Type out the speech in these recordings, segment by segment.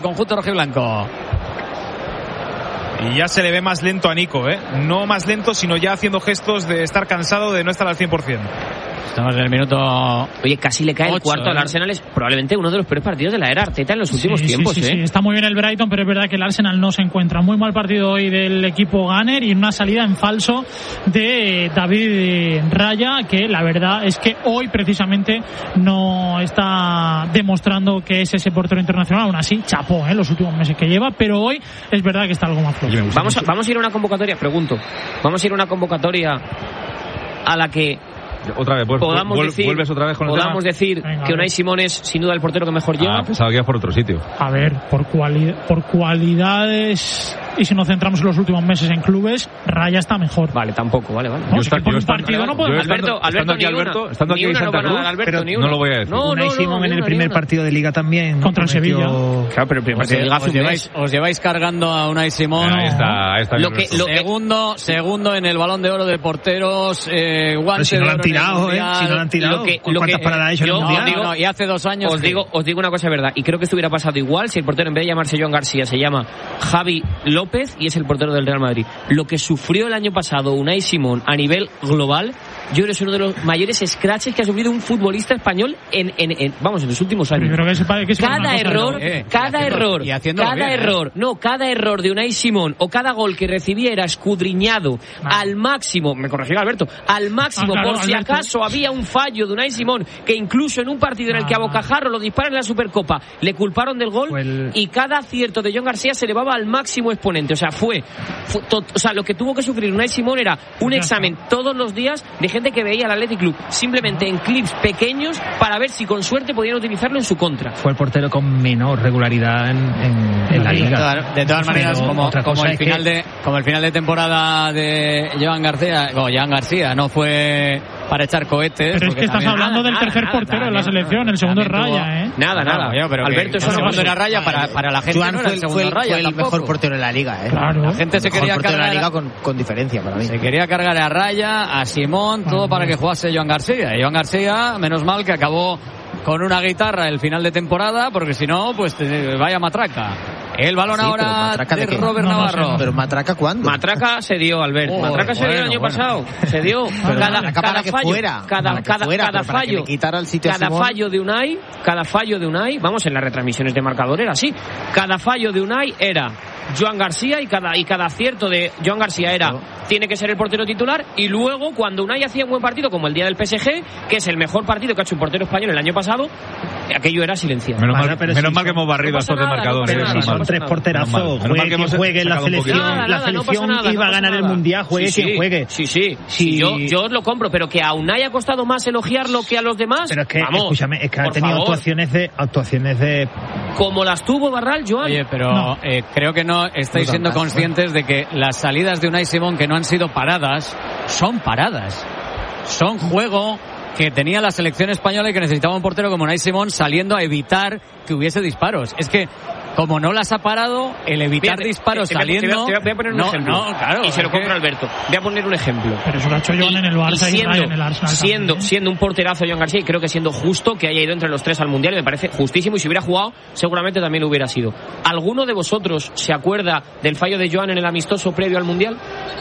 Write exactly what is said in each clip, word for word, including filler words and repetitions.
Conjunto rojiblanco. Y ya se le ve más lento a Nico, ¿eh? No más lento, sino ya haciendo gestos de estar cansado, de no estar al cien por ciento. Estamos en el minuto... Oye, casi le cae ocho, el cuarto ¿eh? al Arsenal. Es probablemente uno de los peores partidos de la era Arteta en los Sí, últimos sí, tiempos, sí, sí, ¿eh? sí. Está muy bien el Brighton, pero es verdad que el Arsenal no se encuentra. Muy mal partido hoy del equipo Gunner y una salida en falso de David Raya, que la verdad es que hoy precisamente no está demostrando que es ese portero internacional. Aún así, chapó, ¿eh? Los últimos meses que lleva, pero hoy es verdad que está algo más flojo. Vamos a, vamos a ir a una convocatoria, pregunto. Vamos a ir a una convocatoria a la que otra vez, pues, podamos vuel, decir, vuelves otra vez con el podamos tema. decir Venga, que Unai Simón es sin duda el portero que mejor lleva. Ah, pensaba que ibas por otro sitio. A ver, por, cuali- por cualidades, y si nos centramos en los últimos meses en clubes, Raya está mejor. Vale, tampoco, vale, vale. No, Yo es que está- por yo un estando- partido no podemos... yo estando- Alberto, Alberto, estando aquí, ni Alberto, una, estando ni aquí en una Santa no van a Cruz, dar, Alberto, pero ni no una. lo voy a decir. No, Unai no, Simón no, en ni el una, primer ni una. partido de Liga también Contra el cometió- Sevilla. Claro, pero el primer Os, partido de Liga hace os un lleváis, mes. os lleváis cargando a Unai Simón. Ahí está, ahí está. Lo bien, que- Alberto. lo que- Segundo, segundo en el Balón de Oro de porteros, eh, guante Pero si no de lo han oro en el tirado, ¿eh? Mundial. Si no lo han tirado. Lo que- ¿Con lo ¿Cuántas que- paradas ha hecho en yo el Mundial? No, no, y hace dos años Os que- digo, os digo una cosa, es verdad, y creo que esto hubiera pasado igual si el portero en vez de llamarse Joan García se llama Javi López y es el portero del Real Madrid. Lo que sufrió el año pasado Unai Simón a nivel global, yo creo que es uno de los mayores scratches que ha sufrido un futbolista español en, en, en vamos, en los últimos años. Yo creo que se- que se Cada una cosa, error, eh, cada y haciendo- error, y haciéndolo cada bien, ¿eh? error, no, cada error de Unai Simón o cada gol que recibía era escudriñado Ah. al máximo, me corrigió Alberto, al máximo, Ah, claro, por si Alberto. acaso había un fallo de Unai Simón, que incluso en un partido en el que a Ah. Bocajarro lo disparan en la Supercopa, le culparon del gol, Fue el- y cada acierto de Joan García se elevaba al máximo exponente. O sea, fue, fue to- o sea, lo que tuvo que sufrir Unai Simón era un Ya examen todos los días de gente que veía al Athletic Club simplemente en clips pequeños para ver si con suerte podían utilizarlo en su contra. Fue el portero con menor regularidad en, en- en la De Liga. todas, de todas maneras, Pero como, otra como cosa el es que- final de como el final de temporada de Joan García, o Joan García no fue para echar cohetes. Pero es porque que estás también- hablando Nada, del nada, tercer nada, portero de la también, selección, el segundo es también tuvo- Raya, ¿eh? Nada, nada. Bueno, pero que- Alberto, que eso no segundo pasó. era Raya, para, para la gente Joan no era fue, el fue segundo el, Raya fue el tampoco. mejor portero de la Liga, ¿eh? Claro. La gente se Mejor quería portero de la cargar Liga con, con diferencia para mí. Se quería cargar a Raya, a Simón, todo para que jugase Joan García. Y Joan García, menos mal que acabó con una guitarra el final de temporada, porque si no, pues te- vaya matraca. El balón Sí, pero ahora ¿matraca de de qué? Robert No, no sé, Navarro. Pero ¿Matraca cuándo? Matraca se dio, Albert. Oh, Matraca se dio el bueno, año bueno. pasado. Se dio. Pero cada Matraca cada para que fallo, fuera. cada, Para que cada, fuera, cada pero para que fallo, le quitara el sitio a cada Simón. fallo de Unai, cada fallo de Unai, vamos, en las retransmisiones de marcador era así. Cada fallo de Unai era Joan García y cada y cada acierto de Joan García era tiene que ser el portero titular, y luego cuando Unai hacía un buen partido como el día del P S G, que es el mejor partido que ha hecho un portero español el año pasado, aquello era silenciado. Menos Vale, mal, pero menos si mal que son- hemos barrido no a pasa estos de nada, marcador. no Pero pasa si nada, son no tres pasa porterazos, Menos mal. Menos mal juegue que quien hemos juegue en la sacado un poquito. selección, Nada, la nada, no selección pasa nada, iba a no ganar pasa el nada. Mundial, juegue Sí, quien sí, juegue. Sí, sí, Sí. sí, yo, yo os lo compro, pero que a Unai ha costado más elogiarlo que a los demás. Pero es que, vamos, escúchame, es que ha por tenido favor. actuaciones de actuaciones de Como las tuvo Barral, Joan. Oye, pero No. eh, creo que no estáis No siendo tantas, conscientes de que las salidas de Unai Simón que no han sido paradas, son paradas. Son juego que tenía la selección española y que necesitaba un portero como Unai Simón saliendo a evitar que hubiese disparos. Es que como no las ha parado, el evitar Mira, te- disparos te voy a- te voy a- saliendo... Te voy a poner un no, ejemplo. no, claro, y se lo es que- compro a Alberto. Voy a poner un ejemplo. Pero eso lo ha hecho Joan en el Barça y, siendo, Raya en el Arsenal siendo, también, ¿eh? siendo un porterazo Joan García, y creo que siendo justo que haya ido entre los tres al Mundial, y me parece justísimo, y si hubiera jugado seguramente también lo hubiera sido. ¿Alguno de vosotros se acuerda del fallo de Joan en el amistoso previo al Mundial?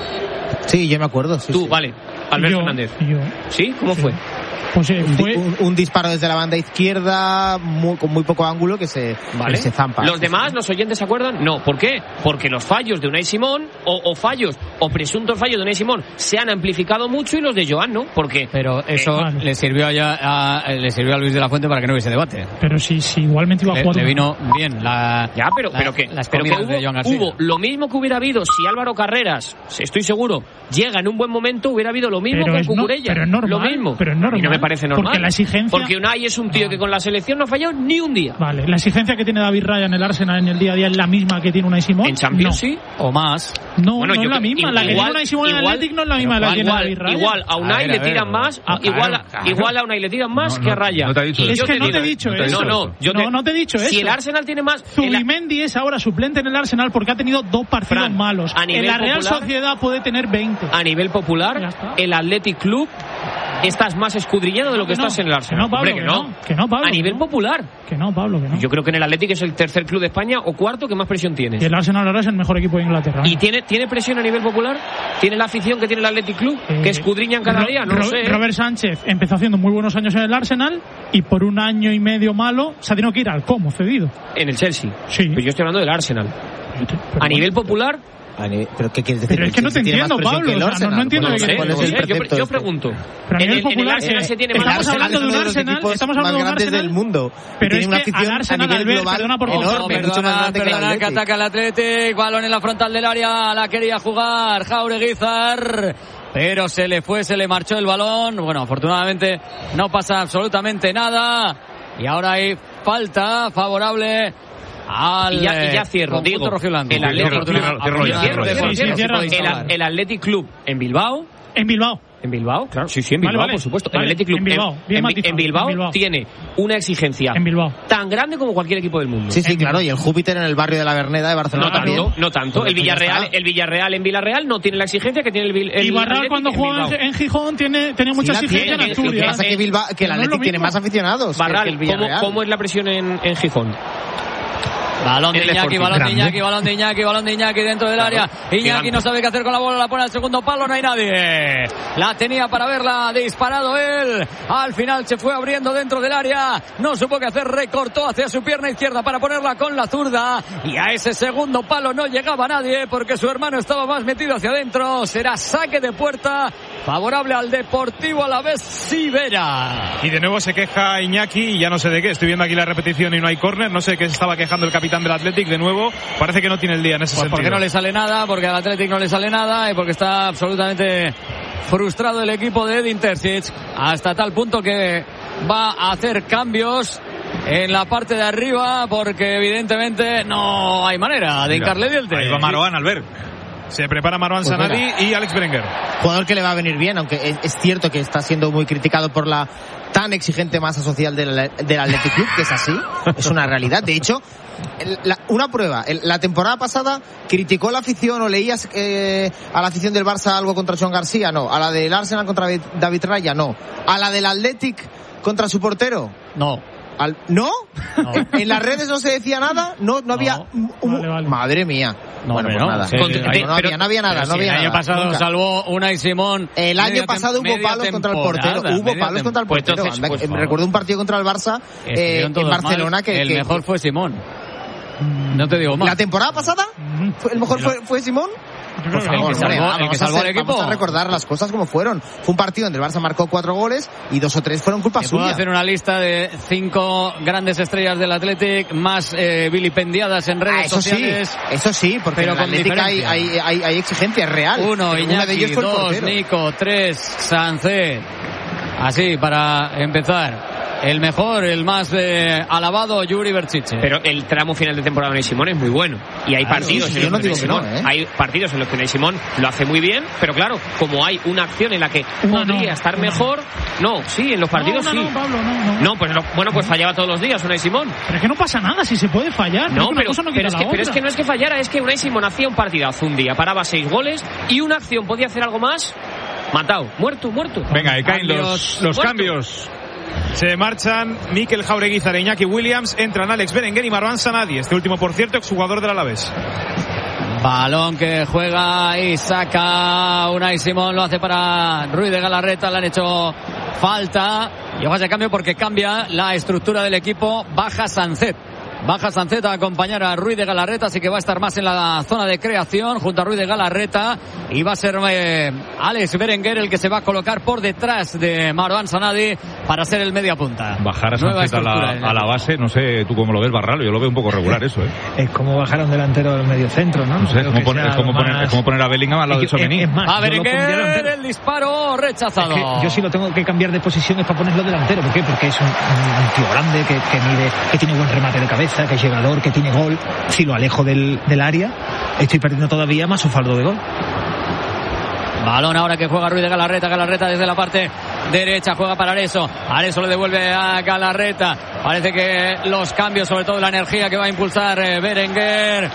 Sí, yo me acuerdo. Sí, Tú, sí. vale. Alberto Yo, Fernández. yo. ¿Sí? ¿Cómo Sí. fue? Pues eh, Un, di- fue... un- un disparo desde la banda izquierda muy- con muy poco ángulo que se, Vale. que se zampa. ¿Los demás, los oyentes, se acuerdan? No. ¿Por qué? Porque los fallos de Unai Simón, o, o fallos, o presuntos fallos de Unai Simón, se han amplificado mucho, y los de Joan no. ¿Por qué? Pero eso Eh, vale. le sirvió a, a- le sirvió a Luis de la Fuente para que no hubiese debate. Pero si, si igualmente iba a Le, jugar... le vino bien la... Ya, pero, la- pero que, las pero que comidas de Joan hubo, García. hubo lo mismo que hubiera habido si Álvaro Carreras, estoy seguro, llega en un buen momento, hubiera habido lo mismo Pero con es no- Cucurella. pero es normal, lo mismo. pero es normal, Y no me parece normal. porque la exigencia- Porque Unai es un tío que con la selección no ha fallado ni un día. Vale, la exigencia que tiene David Raya en el Arsenal en el día a día es la misma que tiene Unai Simón. En Champions no. sí. O más. No, Bueno, no yo es la creo- misma. La que igual- tiene Unai Simón en el igual- Athletic no es la misma de la que tiene Igual, David Raya. igual a Unai A ver, le a ver, tiran más, ah, igual, claro, a, claro. igual a Unai le tiran más No, que a no, Raya. no te ha dicho Y eso. Es yo que no digo- te he dicho no te ha eso. dicho No, no, yo te, No, no te he dicho Si eso. el Arsenal tiene más... el- Zubimendi es ahora suplente en el Arsenal porque ha tenido dos partidos Fran, malos. a nivel En la Real popular- Sociedad puede tener veinte. A nivel Ya popular, está. el Athletic Club estás más escudriñado de lo que, que no, estás en el Arsenal. Que no, Pablo, Hombre, que, que no. no, que no, Pablo, a nivel que no. popular. Que no, Pablo, que no. Yo creo que en el Athletic es el tercer club de España o cuarto que más presión tiene. Y el Arsenal ahora es el mejor equipo de Inglaterra. ¿Y tiene, tiene presión a nivel popular? ¿Tiene la afición que tiene el Athletic Club? Eh, ¿Que escudriñan cada Ro- día? No Ro- lo sé. ¿eh? Robert Sánchez empezó haciendo muy buenos años en el Arsenal y por un año y medio malo se ha tenido que ir al Como, cedido. En el Chelsea. Sí. Pero yo estoy hablando del Arsenal. Pero A bueno, nivel popular, ¿Pero qué quieres decir? Pero es que no te ¿Tiene más entiendo, presión que el Pablo, o sea, no- no Arsenal? entiendo ¿Cuál de qué- es- cuál no es el sé, yo, precepto yo este? pregunto. Pero a En nivel el, en el popular, Arsenal eh, se tiene El más... estamos Arsenal hablando es de un uno de los Arsenal, equipos estamos hablando más de un grandes Arsenal, del mundo. pero Tiene es una que afición al Arsenal, a nivel Albert, global perdona por Ojo, enorme, favor, mucho más perdona, grande que el perdona, que Athletic. ataca el Athletic, balón en la frontal del área, la quería jugar Jaureguizar, pero se le fue, se le marchó el balón. Bueno, afortunadamente no pasa absolutamente nada y ahora hay falta favorable al Y ya, y ya eh, cierro, conjunto digo, rojiblanco. el Athletic Cierro, Club, cierro, cierro ya, cierro, cierro cierro, ya. cierro. Sí, cierra, el, cierra. el Athletic Club en Bilbao, en Bilbao. en Bilbao, claro, sí, sí, en Vale, Bilbao, vale. por supuesto. Vale, El Athletic Club en Bilbao, bien en, matizado, en Bilbao en Bilbao. tiene una exigencia En Bilbao. tan grande como cualquier equipo del mundo. Sí, sí, claro, y el Júpiter en el barrio de la Verneda de Barcelona No tanto, también. no tanto. El Pues ya Villarreal, está. el Villarreal en Villarreal no tiene la exigencia que tiene el, Bil- el Y Barral Athletic cuando en juega Bilbao. en, en Gijón tiene, tenía mucha Sí la exigencia tiene, en lo que Lo que Asturias. pasa es que, Bilbao, que el Pero no es lo Athletic tiene mismo. más aficionados que- que Barral, el ¿cómo, Villarreal. ¿cómo es la presión en, en Gijón? Balón de El Iñaki, Sporting. balón de Grande. Iñaki, balón de Iñaki, balón de Iñaki dentro del área. Iñaki Gigante. no sabe qué hacer con la bola, la pone al segundo palo, no hay nadie. La tenía para haberla disparado él. Al final se fue abriendo dentro del área. No supo qué hacer, recortó hacia su pierna izquierda para ponerla con la zurda. Y a ese segundo palo no llegaba nadie porque su hermano estaba más metido hacia adentro. Será saque de puerta favorable al Deportivo Alavés Sivera. Y de nuevo se queja Iñaki y ya no sé de qué. Estoy viendo aquí la repetición y no hay córner. No sé de qué se estaba quejando el capitán del Athletic. De nuevo, parece que no tiene el día en ese Pues sentido. porque no le sale nada, porque al Athletic no le sale nada y porque está absolutamente frustrado el equipo de Edin Terzic hasta tal punto que va a hacer cambios en la parte de arriba porque evidentemente no hay manera de Mira, hincarle dientes. ahí va Marouane, Albert. Se prepara Marwan Pues Sanadi mira. y Alex Berenguer. Jugador que le va a venir bien, aunque es, es cierto que está siendo muy criticado por la tan exigente masa social del, del Athletic Club, que es así, es una realidad. De hecho, el- la- una prueba, el- la temporada pasada criticó la afición o leías eh, a la afición del Barça algo contra Joan García, no. A la del Arsenal contra David- David Raya, no. A la del Athletic contra su portero, No. Al- ¿No? No. ¿En las redes no se decía nada? No, no había... No. un- un- Vale, vale. Madre mía. No, bueno, hombre, pues no. nada. Sí, no, sí, no, sí. no había, no había nada, Pero no si había el año nada, pasado nunca. salvó Unai Simón. El año media pasado tem- hubo media palos contra el portero. temporada, Hubo media palos contra el Pues portero. entonces, pues, Me- por recuerdo un partido contra el Barça eh, Estuvieron en todos Barcelona mal. que, el que- mejor fue Simón. No te digo más. ¿La temporada pasada? Mm. ¿Fue- ¿El mejor fue, fue Simón? Yo creo Por que favor, no. que salvó- hombre, el que vamos, salvó a al ser- equipo. vamos a recordar las cosas como fueron. Fue un partido donde el Barça marcó cuatro goles y dos o tres fueron culpa Te puedo suya. hacer una lista de cinco grandes estrellas del Athletic más eh, vilipendiadas en redes Ah, eso sí, sociales. eso sí, porque pero en el con Atlético hay, diferencia. hay, hay, hay exigencia real. Uno, Una de Iñaki, ellos fue el dos, portero. Nico, tres, Sancet. Así, para empezar. El mejor, el más eh, alabado, Yuri Berchiche. Pero el tramo final de temporada de Unai Simón es muy bueno. Y hay Claro, partidos sí, en yo los no que digo Unai que no, Simón, ¿eh? hay partidos en los que Unai Simón lo hace muy bien, pero claro, como hay una acción en la que Una podría no, estar una mejor, no, sí, en los partidos no, no, sí. no, Pablo, no, no. No, pues no, bueno, pues fallaba todos los días Unai Simón. Pero es que no pasa nada si se puede fallar. No, es que una pero, cosa no pero, quita es la que, pero es otra. que no es que fallara, es que Unai Simón hacía un partidazo un día, paraba seis goles y una acción podía hacer algo más, matado, muerto, muerto. Venga, y caen Cambios, los, los muerto. cambios. Se marchan Mikel Jaureguizar e Iñaki Williams. Entran Alex Berenguer y Marwan Sanadi. Este último, por cierto, exjugador del Alavés. Balón que juega y saca Unai Simón, lo hace para Ruiz de Galarreta, le han hecho falta. Y ojo a ese cambio porque cambia la estructura del equipo, baja Sancet. Baja Sancet a acompañar a Ruiz de Galarreta, así que va a estar más en la zona de creación junto a Ruiz de Galarreta y va a ser eh, Alex Berenguer el que se va a colocar por detrás de Marwan Sanadi para ser el media punta. Bajar a Nueva Sánchez a la, estructura en el a la equipo. base, no sé tú cómo lo ves, Barralo, yo lo veo un poco regular eso, ¿eh? Es como bajar a un delantero del medio centro, ¿no? No sé, es Creo como que poner, sea es como lo poner, más- es como poner a Bellingham al lado de Es que- Tchouaméni. es más, A yo lo pondría Berenguer, delantero. el disparo rechazado. Es que yo si lo tengo que cambiar de posición es para ponerlo delantero. ¿Por qué? Porque es un, un- un tío grande que, que mide, que tiene buen remate de cabeza, que es llegador, que tiene gol. Si lo alejo del, del área, estoy perdiendo todavía más un faldo de gol. Balón ahora que juega Ruiz de Galarreta. Galarreta desde la parte derecha juega para Areso. Areso le devuelve a Galarreta. Parece que los cambios, sobre todo la energía que va a impulsar eh, Berenguer,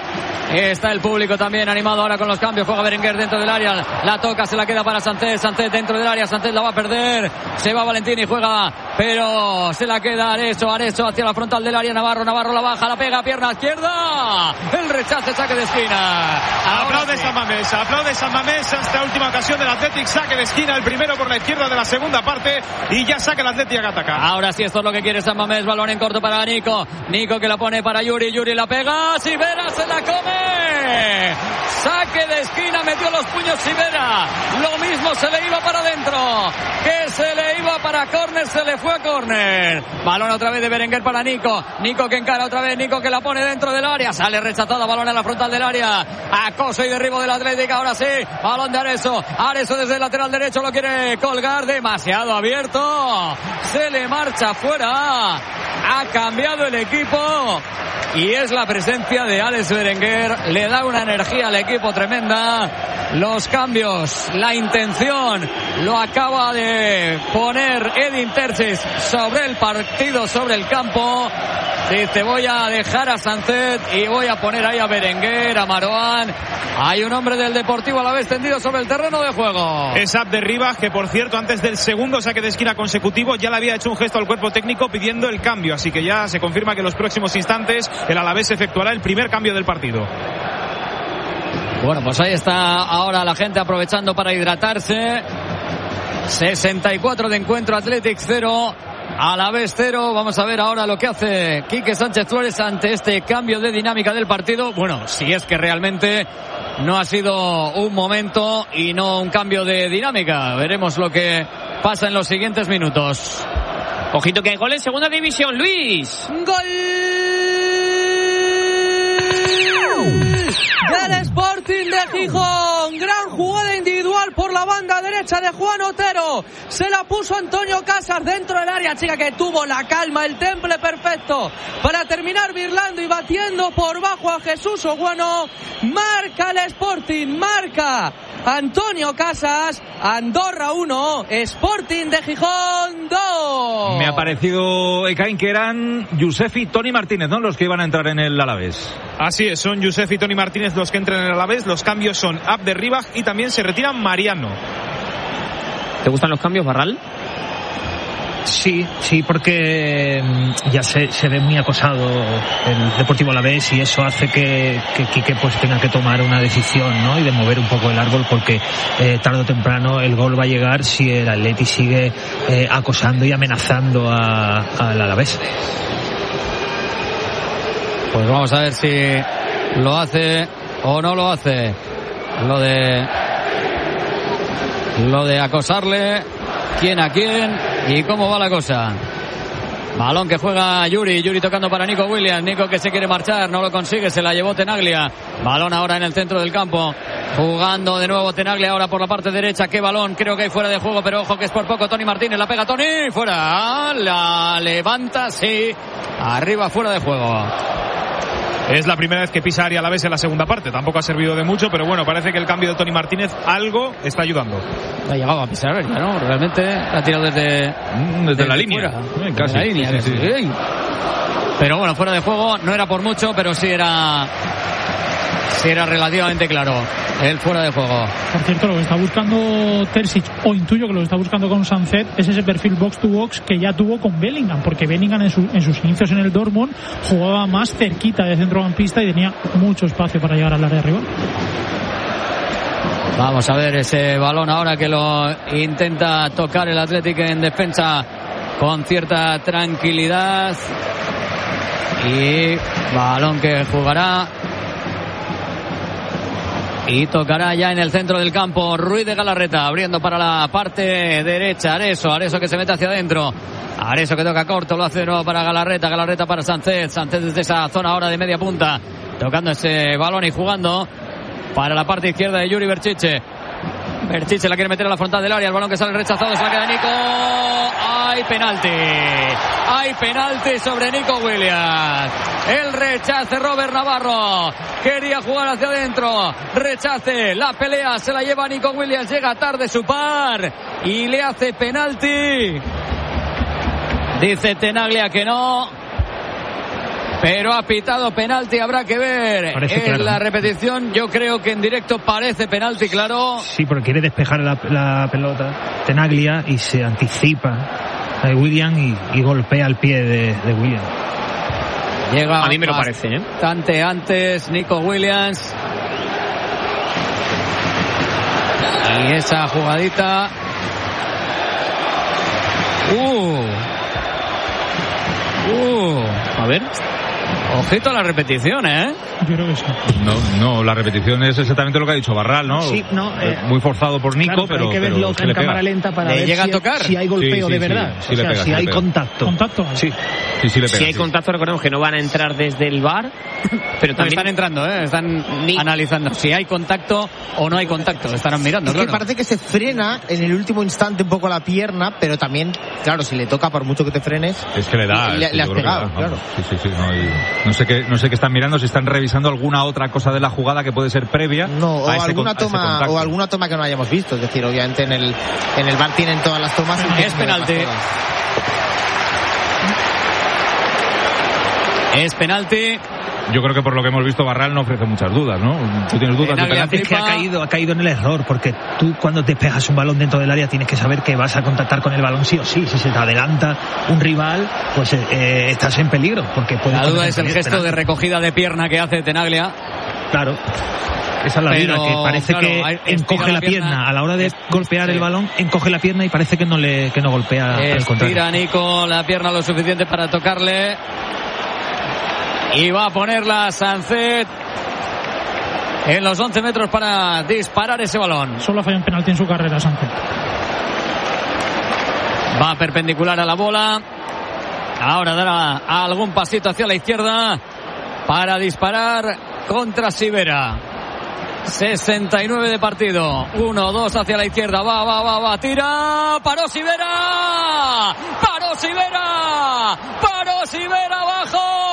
Está el público también animado ahora con los cambios. Juega Berenguer dentro del área. La toca, se la queda para Sánchez. Sánchez dentro del área. Sánchez la va a perder. Se va Valentín y juega, pero se la queda Areso. Areso hacia la frontal del área. Navarro. Navarro la baja, la pega, pierna izquierda. El rechace, saque de esquina. Aplaude San Mamés. Aplaude San Mamés. Esta última ocasión del Athletic. Saque de esquina. El primero por la izquierda de la segunda parte. Y ya saca el Athletic a atacar. Ahora sí, esto es lo que quiere San Mamés. Balón en corto para Nico. Nico que la pone para Yuri. Yuri la pega. Sivera se la come. Saque de esquina, metió los puños Sivera. Lo mismo se le iba para adentro que se le iba para córner, se le fue a córner. Balón otra vez de Berenguer para Nico. Nico que encara otra vez, Nico que la pone dentro del área. Sale rechazada, balón a la frontal del área. Acoso y derribo del Atlético. Ahora sí, balón de Areso. Areso desde el lateral derecho lo quiere colgar. Demasiado abierto. Se le marcha fuera. Ha cambiado el equipo. Y es la presencia de Alex Berenguer. Le da una energía al equipo tremenda. Los cambios, la intención, lo acaba de poner Edin Terzic sobre el partido, sobre el campo. Dice, voy a dejar a Sánchez y voy a poner ahí a Berenguer, a Marouane. Hay un hombre del Deportivo a la vez tendido sobre el terreno de juego. Es Abde Ribas, que por cierto, antes del segundo saque de esquina consecutivo, ya le había hecho un gesto al cuerpo técnico pidiendo el cambio. Así que ya se confirma que en los próximos instantes el Alavés efectuará el primer cambio del partido. Bueno, pues ahí está ahora la gente aprovechando para hidratarse. sesenta y cuatro de encuentro, Athletic cero, Alavés cero. Vamos a ver ahora lo que hace Quique Sánchez Flores ante este cambio de dinámica del partido. Bueno, si es que realmente no ha sido un momento y no un cambio de dinámica. Veremos lo que pasa en los siguientes minutos. Ojito que hay gol en segunda división, Luis. ¡Gol! Del Sporting de Gijón. Gran jugada individual por la banda derecha de Juan Otero. Se la puso Antonio Casas dentro del área, chica, que tuvo la calma, el temple perfecto para terminar birlando y batiendo por bajo a Jesús Oguano. Marca el Sporting, marca Antonio Casas. Andorra uno, Sporting de Gijón dos. Me ha parecido, Ekain, que eran Josef y Toni Martínez, ¿no?, los que iban a entrar en el Alavés. Así es, son Josef y Toni Martínez los que entran en el Alavés. Los cambios son Abde Ribas y también se retira Mariano. ¿Te gustan los cambios, Barral? Sí, sí, porque ya se, se ve muy acosado el Deportivo Alavés y eso hace que, que Quique pues tenga que tomar una decisión, ¿no?, y de mover un poco el árbol, porque eh, tarde o temprano el gol va a llegar si el Atleti sigue eh, acosando y amenazando a, al Alavés. Pues vamos a ver si lo hace o no lo hace. Lo de lo de acosarle, quién a quién y cómo va la cosa. Balón que juega Yuri, Yuri tocando para Nico Williams, Nico que se quiere marchar, no lo consigue, se la llevó Tenaglia. Balón ahora en el centro del campo, jugando de nuevo Tenaglia ahora por la parte derecha. Qué balón, creo que hay fuera de juego, pero ojo que es por poco. Toni Martínez la pega, Toni, fuera, la levanta, sí, arriba, fuera de juego. Es la primera vez que pisa área Alavés en la segunda parte. Tampoco ha servido de mucho, pero bueno, parece que el cambio de Toni Martínez algo está ayudando. Ha llegado a pisar área, ¿no? Realmente ha tirado desde, mm, desde, desde la línea. Fuera, eh, casi. La línea, sí, sí, sí. Pero bueno, fuera de juego no era por mucho, pero sí era sí era relativamente claro el fuera de juego. Por cierto, lo que está buscando Terzic, o intuyo que lo que está buscando con Sánchez, es ese perfil box to box que ya tuvo con Bellingham, porque Bellingham en, su, en sus inicios en el Dortmund jugaba más cerquita de centrocampista y tenía mucho espacio para llegar al área arriba. Vamos a ver ese balón ahora que lo intenta tocar el Athletic en defensa con cierta tranquilidad. Y balón que jugará y tocará ya en el centro del campo Ruiz de Galarreta, abriendo para la parte derecha. Areso, Areso que se mete hacia adentro. Areso que toca corto, lo hace de nuevo para Galarreta. Galarreta para Sánchez. Sánchez desde esa zona ahora de media punta, tocando ese balón y jugando para la parte izquierda de Yuri Berchiche. Berchiche la quiere meter a la frontal del área. El balón que sale rechazado, se la queda Nico. Hay penalti. Hay penalti sobre Nico Williams. El rechace Robert Navarro. Quería jugar hacia adentro. Rechace. La pelea se la lleva Nico Williams. Llega tarde su par y le hace penalti. Dice Tenaglia que no. pero ha pitado penalti, habrá que ver Parece en claro, la ¿no? repetición. Yo creo que en directo parece penalti, claro. Sí, porque quiere despejar la, la pelota Tenaglia y se anticipa a William y, y golpea el pie de, de William. Llega A mí me lo parece, ¿eh? bastante antes Nico Williams. Y esa jugadita. Uh. Uh. A ver. Ojito a la repetición, ¿eh? Yo creo que sí. No, no, la repetición es exactamente lo que ha dicho Barral, ¿no? Sí, no, eh, Muy forzado por Nico, Claro, pero, hay que pero verlo se en le cámara pega. lenta para ¿Le ver llega si, a tocar? si hay golpeo Sí, sí, de verdad. sí, sí o le sea, pega, si sí le hay pega. contacto. Contacto. Sí, sí, sí le pega. Si hay sí. contacto, recordemos que no van a entrar desde el V A R, pero No, también están entrando, ¿eh? Están Ni- analizando si hay contacto o no hay contacto. Estarán mirando, Es que claro. parece que se frena en el último instante un poco la pierna, pero también, claro, si le toca por mucho que te frenes, Es que le da. Le- es que le yo has creo que pegado, le da, vamos. claro. Sí, sí, sí. No, y no sé qué, no sé qué están mirando, si están revisando alguna otra cosa de la jugada que puede ser previa. no, o a ese alguna con- a ese toma contacto. o alguna toma que no hayamos visto. Es decir, obviamente en el en el V A R tienen todas las tomas. y Es tienen penalti. todas. Es penalti. Yo creo que por lo que hemos visto Barral no ofrece muchas dudas, ¿no? ¿Tú tienes dudas de Tenaglia penalti? Es que ha Flipa. caído, ha caído en el error, porque tú cuando despejas un balón dentro del área tienes que saber que vas a contactar con el balón sí o sí. Si se te adelanta un rival, pues eh, eh, estás en peligro, porque puedes La duda cometer es el gesto penalti. de recogida de pierna que hace Tenaglia. Claro. Esa es la Pero, duda, que parece claro, hay- que estira encoge la la pierna. pierna a la hora de golpear Sí. el balón, encoge la pierna y parece que no le que no golpea al contrario. Estira Nico la pierna lo suficiente para tocarle. Y va a ponerla Sancet en los once metros para disparar ese balón. Solo ha fallado un penalti en su carrera, Sánchez. Va perpendicular a la bola. Ahora dará algún pasito hacia la izquierda para disparar contra Sivera. sesenta y nueve de partido. uno dos hacia la izquierda. Va, va, va, va. Tira. Paró Sivera. Paró Sivera. Paró Sivera abajo.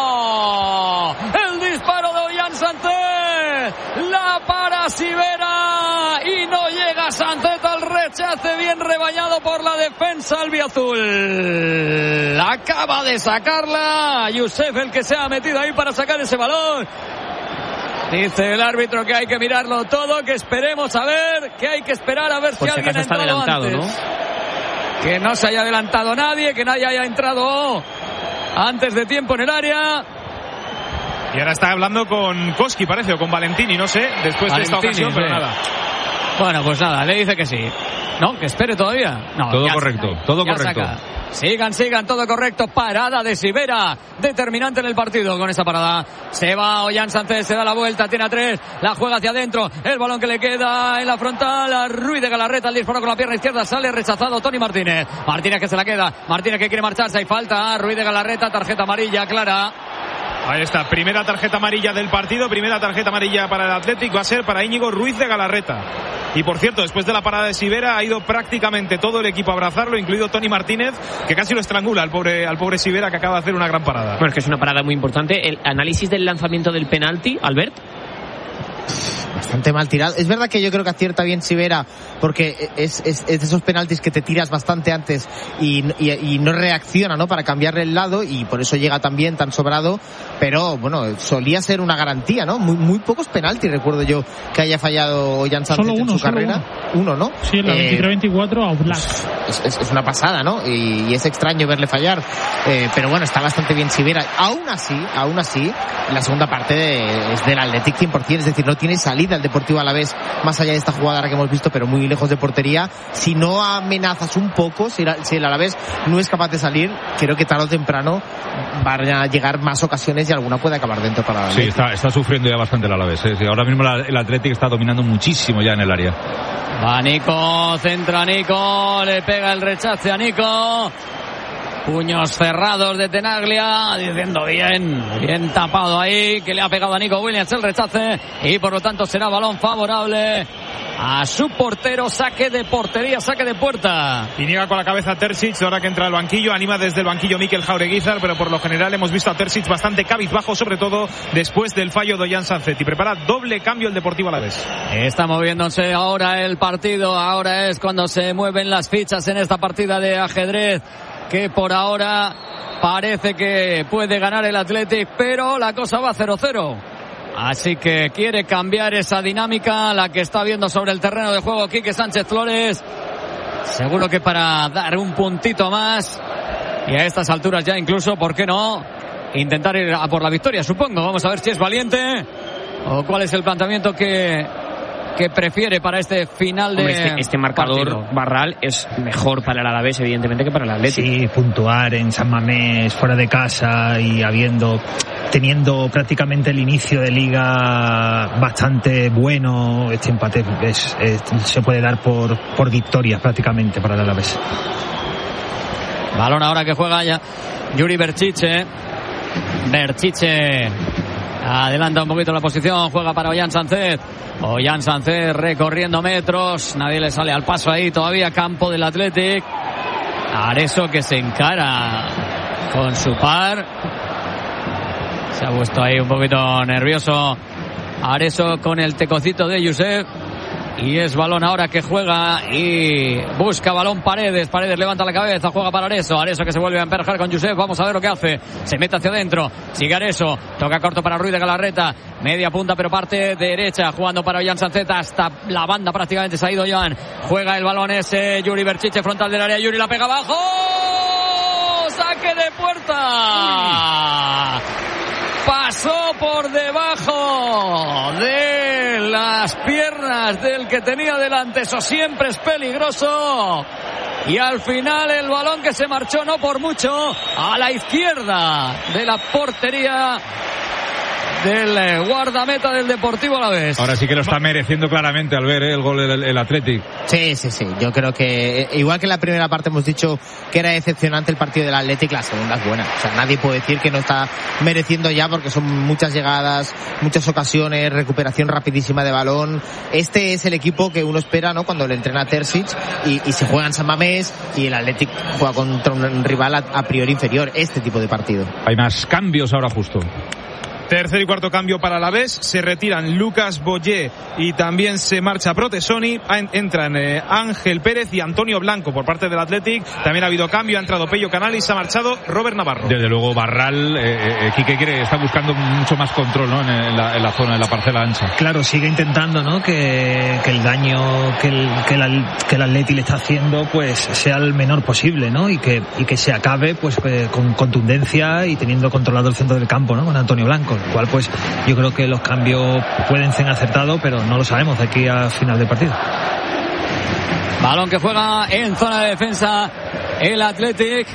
El disparo de Ollán Sancet. La para Sivera. Y no llega Sancet al rechace. Bien rebañado por la defensa albiazul. Acaba de sacarla. Youssef, el que se ha metido ahí para sacar ese balón. Dice el árbitro que hay que mirarlo todo, que esperemos a ver, que hay que esperar a ver por si si alguien acaso ha está entrado adelantado, antes. ¿no? Que no se haya adelantado nadie, que nadie haya entrado antes de tiempo en el área. Y ahora está hablando con Koski, parece, o con Valentini, no sé, después de esta Valentini, ocasión, pero sí. nada. Bueno, pues nada, le dice que sí. No, que espere todavía. No, Todo ya correcto, saca, todo ya correcto. saca. Sigan, sigan, todo correcto. Parada de Sivera, determinante en el partido con esa parada. Se va Ollán Sánchez, se da la vuelta, tiene a tres, la juega hacia adentro. El balón que le queda en la frontal a Ruiz de Galarreta, el disparo con la pierna izquierda, sale rechazado Tony Martínez. Martínez que se la queda, Martínez que quiere marcharse, hay falta. Ruiz de Galarreta, tarjeta amarilla clara. Ahí está, primera tarjeta amarilla del partido, primera tarjeta amarilla para el Athletic va a ser para Íñigo Ruiz de Galarreta. Y por cierto, después de la parada de Sivera ha ido prácticamente todo el equipo a abrazarlo, incluido Tony Martínez, que casi lo estrangula al pobre, al pobre Sivera, que acaba de hacer una gran parada. Bueno, es que es una parada muy importante. El análisis del lanzamiento del penalti, Albert. Bastante mal tirado. Es verdad que yo creo que acierta bien Sivera, porque es, es, es de esos penaltis que te tiras bastante antes y, y, y no reacciona, ¿no? Para cambiarle el lado, y por eso llega tan bien, tan sobrado. Pero bueno, solía ser una garantía, ¿no? Muy, muy pocos penaltis recuerdo yo que haya fallado Ollán Sánchez Solo uno, en su solo carrera. Uno, ¿no? Sí, en la Eh, veintitrés veinticuatro a Oblak. Es, es, es una pasada, ¿no? Y, y es extraño verle fallar. Eh, pero bueno, está bastante bien Sivera. Aún así, aún así, la segunda parte de- es del Athletic cien por ciento. Es decir, no tiene salida el Deportivo Alavés más allá de esta jugada que hemos visto, pero muy lejos de portería. Si no amenazas un poco, si, la, si el Alavés no es capaz de salir, creo que tarde o temprano van a llegar más ocasiones y alguna puede acabar dentro para el Sí, Athletic. está, está sufriendo ya bastante el Alavés. ¿eh? Sí, ahora mismo la- el Athletic está dominando muchísimo ya en el área. Va Nico, centra Nico, le pega el rechace a Nico. Puños cerrados de Tenaglia, diciendo bien, bien tapado ahí, que le ha pegado a Nico Williams el rechace, y por lo tanto será balón favorable a su portero. Saque de portería, saque de puerta. Y niega con la cabeza a Terzic, ahora que entra al banquillo, anima desde el banquillo Mikel Jaureguizar, pero por lo general hemos visto a Terzic bastante cabizbajo, sobre todo después del fallo de Ollán Sánchez, y prepara doble cambio el Deportivo Alavés. Está moviéndose ahora el partido, ahora es cuando se mueven las fichas en esta partida de ajedrez que por ahora parece que puede ganar el Athletic, pero la cosa va cero cero. Así que quiere cambiar esa dinámica, la que está viendo sobre el terreno de juego Quique Sánchez Flores. Seguro que para dar un puntito más, y a estas alturas ya incluso, ¿por qué no?, intentar ir a por la victoria, supongo. Vamos a ver si es valiente o cuál es el planteamiento que, que prefiere para este final de Hombre, este, este marcador partido. Barral es mejor para el Alavés, evidentemente, que para el Athletic. Sí, puntuar en San Mamés, fuera de casa y habiendo, teniendo prácticamente el inicio de liga bastante bueno, este empate es, es, se puede dar por, por victoria prácticamente para el Alavés. Balón ahora que juega ya Yuri Berchiche. Berchiche adelanta un poquito la posición, juega para Ollán Sánchez. Ollán Sánchez recorriendo metros, nadie le sale al paso ahí todavía, campo del Athletic. Areso que se encara con su par. Se ha puesto ahí un poquito nervioso Areso con el tecocito de Josep. Y es balón ahora que juega y busca balón Paredes. Paredes levanta la cabeza, juega para Areso. Areso que se vuelve a emperjar con Josep. Vamos a ver lo que hace. Se mete hacia adentro. Sigue Areso. Toca corto para Ruiz de Galarreta. Media punta pero parte derecha. Jugando para Ollán Sánchez. Hasta la banda prácticamente se ha ido Ollán. Juega el balón ese Yuri Berchiche frontal del área. Yuri la pega abajo. Saque de puerta. Pasó por debajo de las piernas del que tenía delante. Eso siempre es peligroso. Y al final el balón que se marchó no por mucho a la izquierda de la portería del guardameta del Deportivo Alavés. Ahora sí que lo está mereciendo claramente al ver, ¿eh?, el gol del el Athletic. Sí, sí, sí. Yo creo que, igual que en la primera parte hemos dicho que era decepcionante el partido del Athletic, la segunda es buena. O sea, nadie puede decir que no está mereciendo ya, porque son muchas llegadas, muchas ocasiones, recuperación rapidísima de balón. Este es el equipo que uno espera, ¿no?, cuando le entrena a Terzic y, y se juega en San Mamés y el Athletic juega contra un rival a, a priori inferior. Este tipo de partido. Hay más cambios ahora justo. Tercer y cuarto cambio para Alavés. Se retiran Lucas Boyé y también se marcha Protesoni. Entran eh, Ángel Pérez y Antonio Blanco por parte del Athletic. También ha habido cambio. Ha entrado Pello Canales y se ha marchado Robert Navarro. Desde luego Barral, eh, eh, Quique quiere, está buscando mucho más control, ¿no?, en, en, la, en la zona, en la parcela ancha. Claro, sigue intentando, ¿no?, que, que el daño que el, que, el, que el Atleti le está haciendo pues sea el menor posible, ¿no?, y que, y que se acabe pues eh, con contundencia y teniendo controlado el centro del campo, ¿no?, con Antonio Blanco. Lo cual pues yo creo que los cambios pueden ser acertados, pero no lo sabemos de aquí a final de partido. Balón que juega en zona de defensa el Athletic.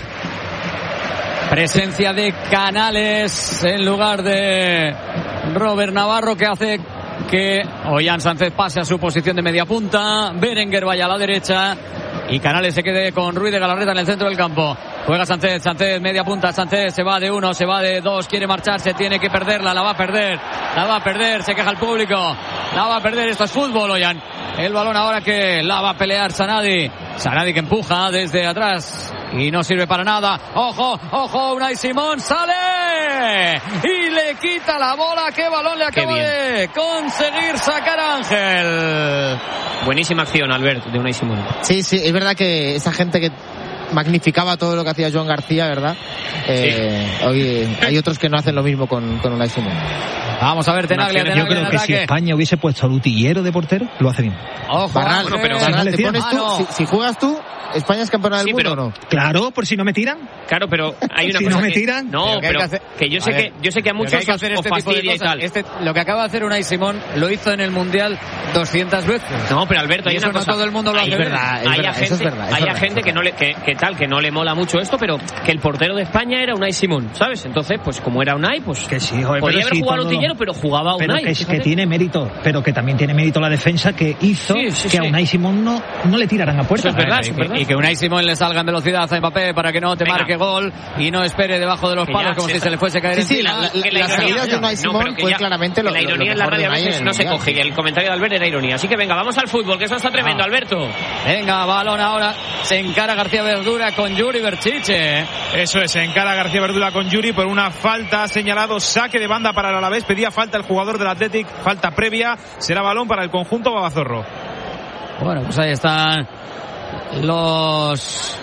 Presencia de Canales en lugar de Robert Navarro, que hace que Ollán Sánchez pase a su posición de media punta. Berenguer vaya a la derecha y Canales se quede con Ruiz de Galarreta en el centro del campo. Juega Sánchez, Sánchez media punta, Sánchez se va de uno, se va de dos, quiere marcharse, tiene que perderla, la va a perder, la va a perder, se queja el público, la va a perder, esto es fútbol, Ollán. El balón ahora que la va a pelear Sanadi, Sanadi que empuja desde atrás y no sirve para nada. Ojo, ojo, Unai Simón sale y le quita la bola. Qué balón le acaba de conseguir sacar Ángel. Buenísima acción, Albert, de Unai Simón. Sí, sí, es verdad que esa gente que magnificaba todo lo que hacía Joan García, ¿verdad? Eh, sí. Hoy hay otros que no hacen lo mismo con, con Unai Simón. Vamos a ver, Tenaglia, Tenaglia. Yo creo que si España hubiese puesto a Lutillero de portero, lo hace bien. Ojo, Barral, bueno, pero Barral, ¿te pones tú? Ah, no. si, si juegas tú, ¿España es campeona del sí, mundo pero, o no? Claro, por si no me tiran. Claro, pero hay una si cosa no me que, tiran. No, pero, pero que, que yo sé ver, que yo sé que a muchos que os, este os fastidia y tal. Este, lo que acaba de hacer Unai Simón lo hizo en el Mundial doscientas veces. No, pero Alberto, hay eso una no cosa. todo el mundo lo hace. Es verdad, es hay verdad, gente, eso es verdad, es hay verdad, gente es que no le que, que tal que no le mola mucho esto, pero que el portero de España era Unai Simón, ¿sabes? Entonces, pues como era Unai, pues que sí, joder, podía haber sí, jugado todo... Lutillero, pero jugaba pero Unai. Que, es, que tiene mérito, pero que también tiene mérito la defensa que hizo sí, sí, que sí. a Unai Simón no, no le tiraran a puerta. Eso es verdad, y, eso es verdad. Y que Unai Simón le salga en velocidad a Mbappé para que no te Venga. marque gol y no espere debajo de los Que palos ya como se si está. se le fuese a caer Sí, sí, encima. la, la, Que la las ironía- salidas de Unai no, Simón pero que fue ya- claramente lo, que la ironía lo en la mejor de radio a Unai veces en no el se Mundial. coge y el comentario de Albert era ironía. Así que venga, vamos al fútbol, que eso está tremendo, Ah. Alberto. Venga, balón ahora. Se encara García Verdura con Yuri Berchiche. Eso es, se encara García Verdura con Yuri por una falta. Ha señalado saque de banda para el Alavés. Pedía falta el jugador del Athletic, falta previa. Será balón para el conjunto babazorro. Bueno, pues ahí están los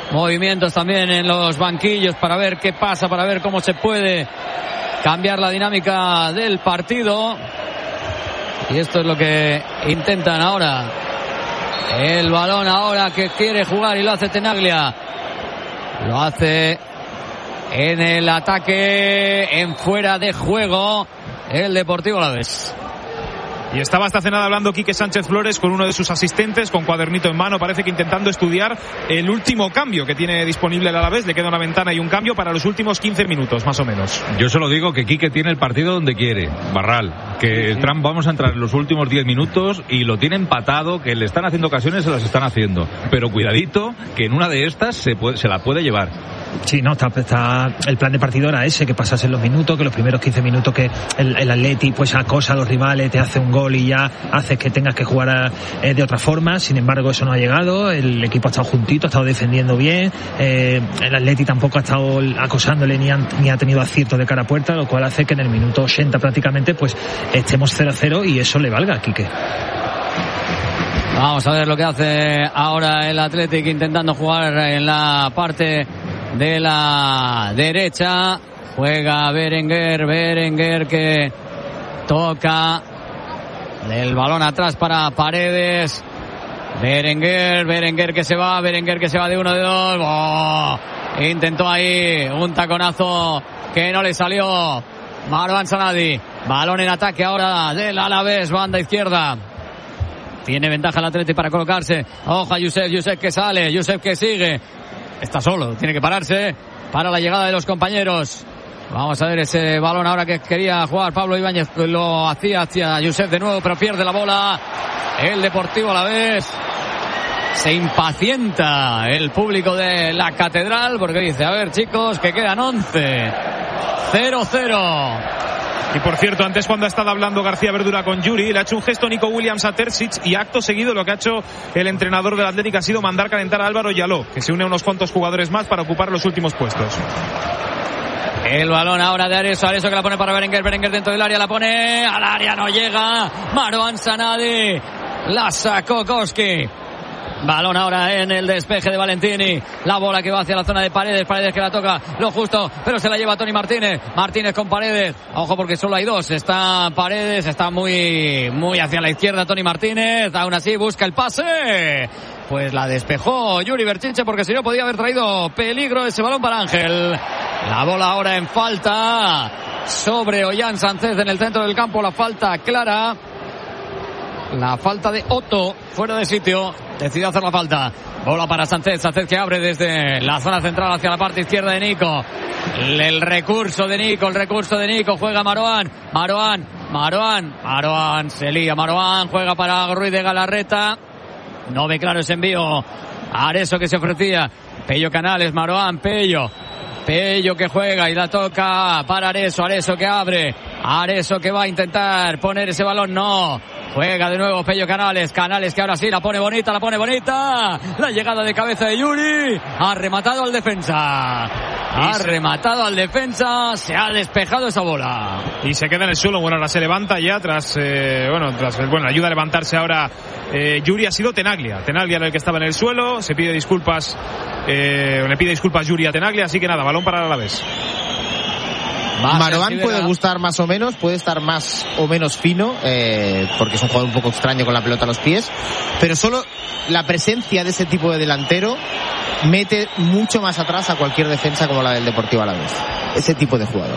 movimientos también en los banquillos para ver qué pasa, para ver cómo se puede cambiar la dinámica del partido. Y esto es lo que intentan ahora. El balón ahora que quiere jugar y lo hace Tenaglia. Lo hace en el ataque, en fuera de juego, el Deportivo Alavés. Y estaba hasta hace nada hablando Quique Sánchez Flores con uno de sus asistentes, con cuadernito en mano, parece que intentando estudiar el último cambio que tiene disponible el Alavés. Le queda una ventana y un cambio para los últimos quince minutos, más o menos. Yo solo digo que Quique tiene el partido donde quiere, Barral, que el Trump vamos a entrar en los últimos diez minutos y lo tiene empatado, que le están haciendo ocasiones, se las están haciendo, pero cuidadito, que en una de estas se, puede, se la puede llevar. Sí, no, está, está, el plan de partido era ese, que pasasen los minutos, que los primeros quince minutos que el, el Atleti pues acosa a los rivales, te hace un gol y ya haces que tengas que jugar a, eh, de otra forma. Sin embargo, eso no ha llegado, el equipo ha estado juntito, ha estado defendiendo bien, eh, el Atleti tampoco ha estado acosándole ni, han, ni ha tenido acierto de cara a puerta, lo cual hace que en el minuto ochenta prácticamente pues estemos cero a cero y eso le valga a Quique. Vamos a ver lo que hace ahora el Athletic, intentando jugar en la parte de la derecha. Juega Berenguer, Berenguer que toca el balón atrás para Paredes. Berenguer, Berenguer que se va, Berenguer que se va de uno, de dos. Oh, intentó ahí un taconazo que no le salió. Marwan Sanadi, balón en ataque ahora del Alavés, banda izquierda. Tiene ventaja el Atleti para colocarse. Ojo a Youssef, Youssef que sale, Youssef que sigue. Está solo, tiene que pararse para la llegada de los compañeros. Vamos a ver ese balón ahora que quería jugar Pablo Ibáñez. Lo hacía hacia Youssef de nuevo, pero pierde la bola. El Deportivo Alavés. Se impacienta el público de la Catedral porque dice, a ver chicos, que quedan once. cero cero. Y por cierto, antes cuando ha estado hablando García Verdura con Yuri, le ha hecho un gesto Nico Williams a Terzic y acto seguido lo que ha hecho el entrenador del Atlético ha sido mandar calentar a Álvaro Yaló, que se une a unos cuantos jugadores más para ocupar los últimos puestos. El balón ahora de Areso, Areso que la pone para Berenguer, Berenguer dentro del área, la pone al área, no llega, Marwan Sanadi, la sacó Koski. Balón ahora en el despeje de Valentini. La bola que va hacia la zona de Paredes. Paredes que la toca lo justo, pero se la lleva Tony Martínez. Martínez con Paredes. Ojo porque solo hay dos. Está Paredes, está muy, muy hacia la izquierda Tony Martínez. Aún así busca el pase. Pues la despejó Yuri Berchiche porque si no podía haber traído peligro ese balón para Ángel. La bola ahora en falta sobre Ollán Sánchez en el centro del campo. La falta clara. La falta de Otto fuera de sitio. Decidió hacer la falta. Bola para Sánchez. Sánchez que abre desde la zona central hacia la parte izquierda de Nico. El recurso de Nico. El recurso de Nico. Juega Maroán. Maroán. Maroán. Maroán. Se lía Maroán. Juega para Ruiz de Galarreta. No ve claro ese envío. Areso que se ofrecía. Pello Canales. Maroán. Pello. Pello que juega y la toca para Areso. Areso que abre. Areso que va a intentar poner ese balón. No. Juega de nuevo Pello Canales. Canales que ahora sí la pone bonita, la pone bonita. La llegada de cabeza de Yuri. Ha rematado al defensa. Ha rematado al defensa. Se ha despejado esa bola. Y se queda en el suelo. Bueno, ahora se levanta ya tras, eh, bueno, tras, bueno, ayuda a levantarse ahora. Eh, Yuri ha sido Tenaglia. Tenaglia era el que estaba en el suelo. Se pide disculpas. Eh, le pide disculpas Yuri a Tenaglia. Así que nada, balón para el Alavés. Maroán puede gustar más o menos, puede estar más o menos fino, eh, porque es un jugador un poco extraño con la pelota a los pies, pero solo la presencia de ese tipo de delantero mete mucho más atrás a cualquier defensa como la del Deportivo Alavés. Ese tipo de jugador.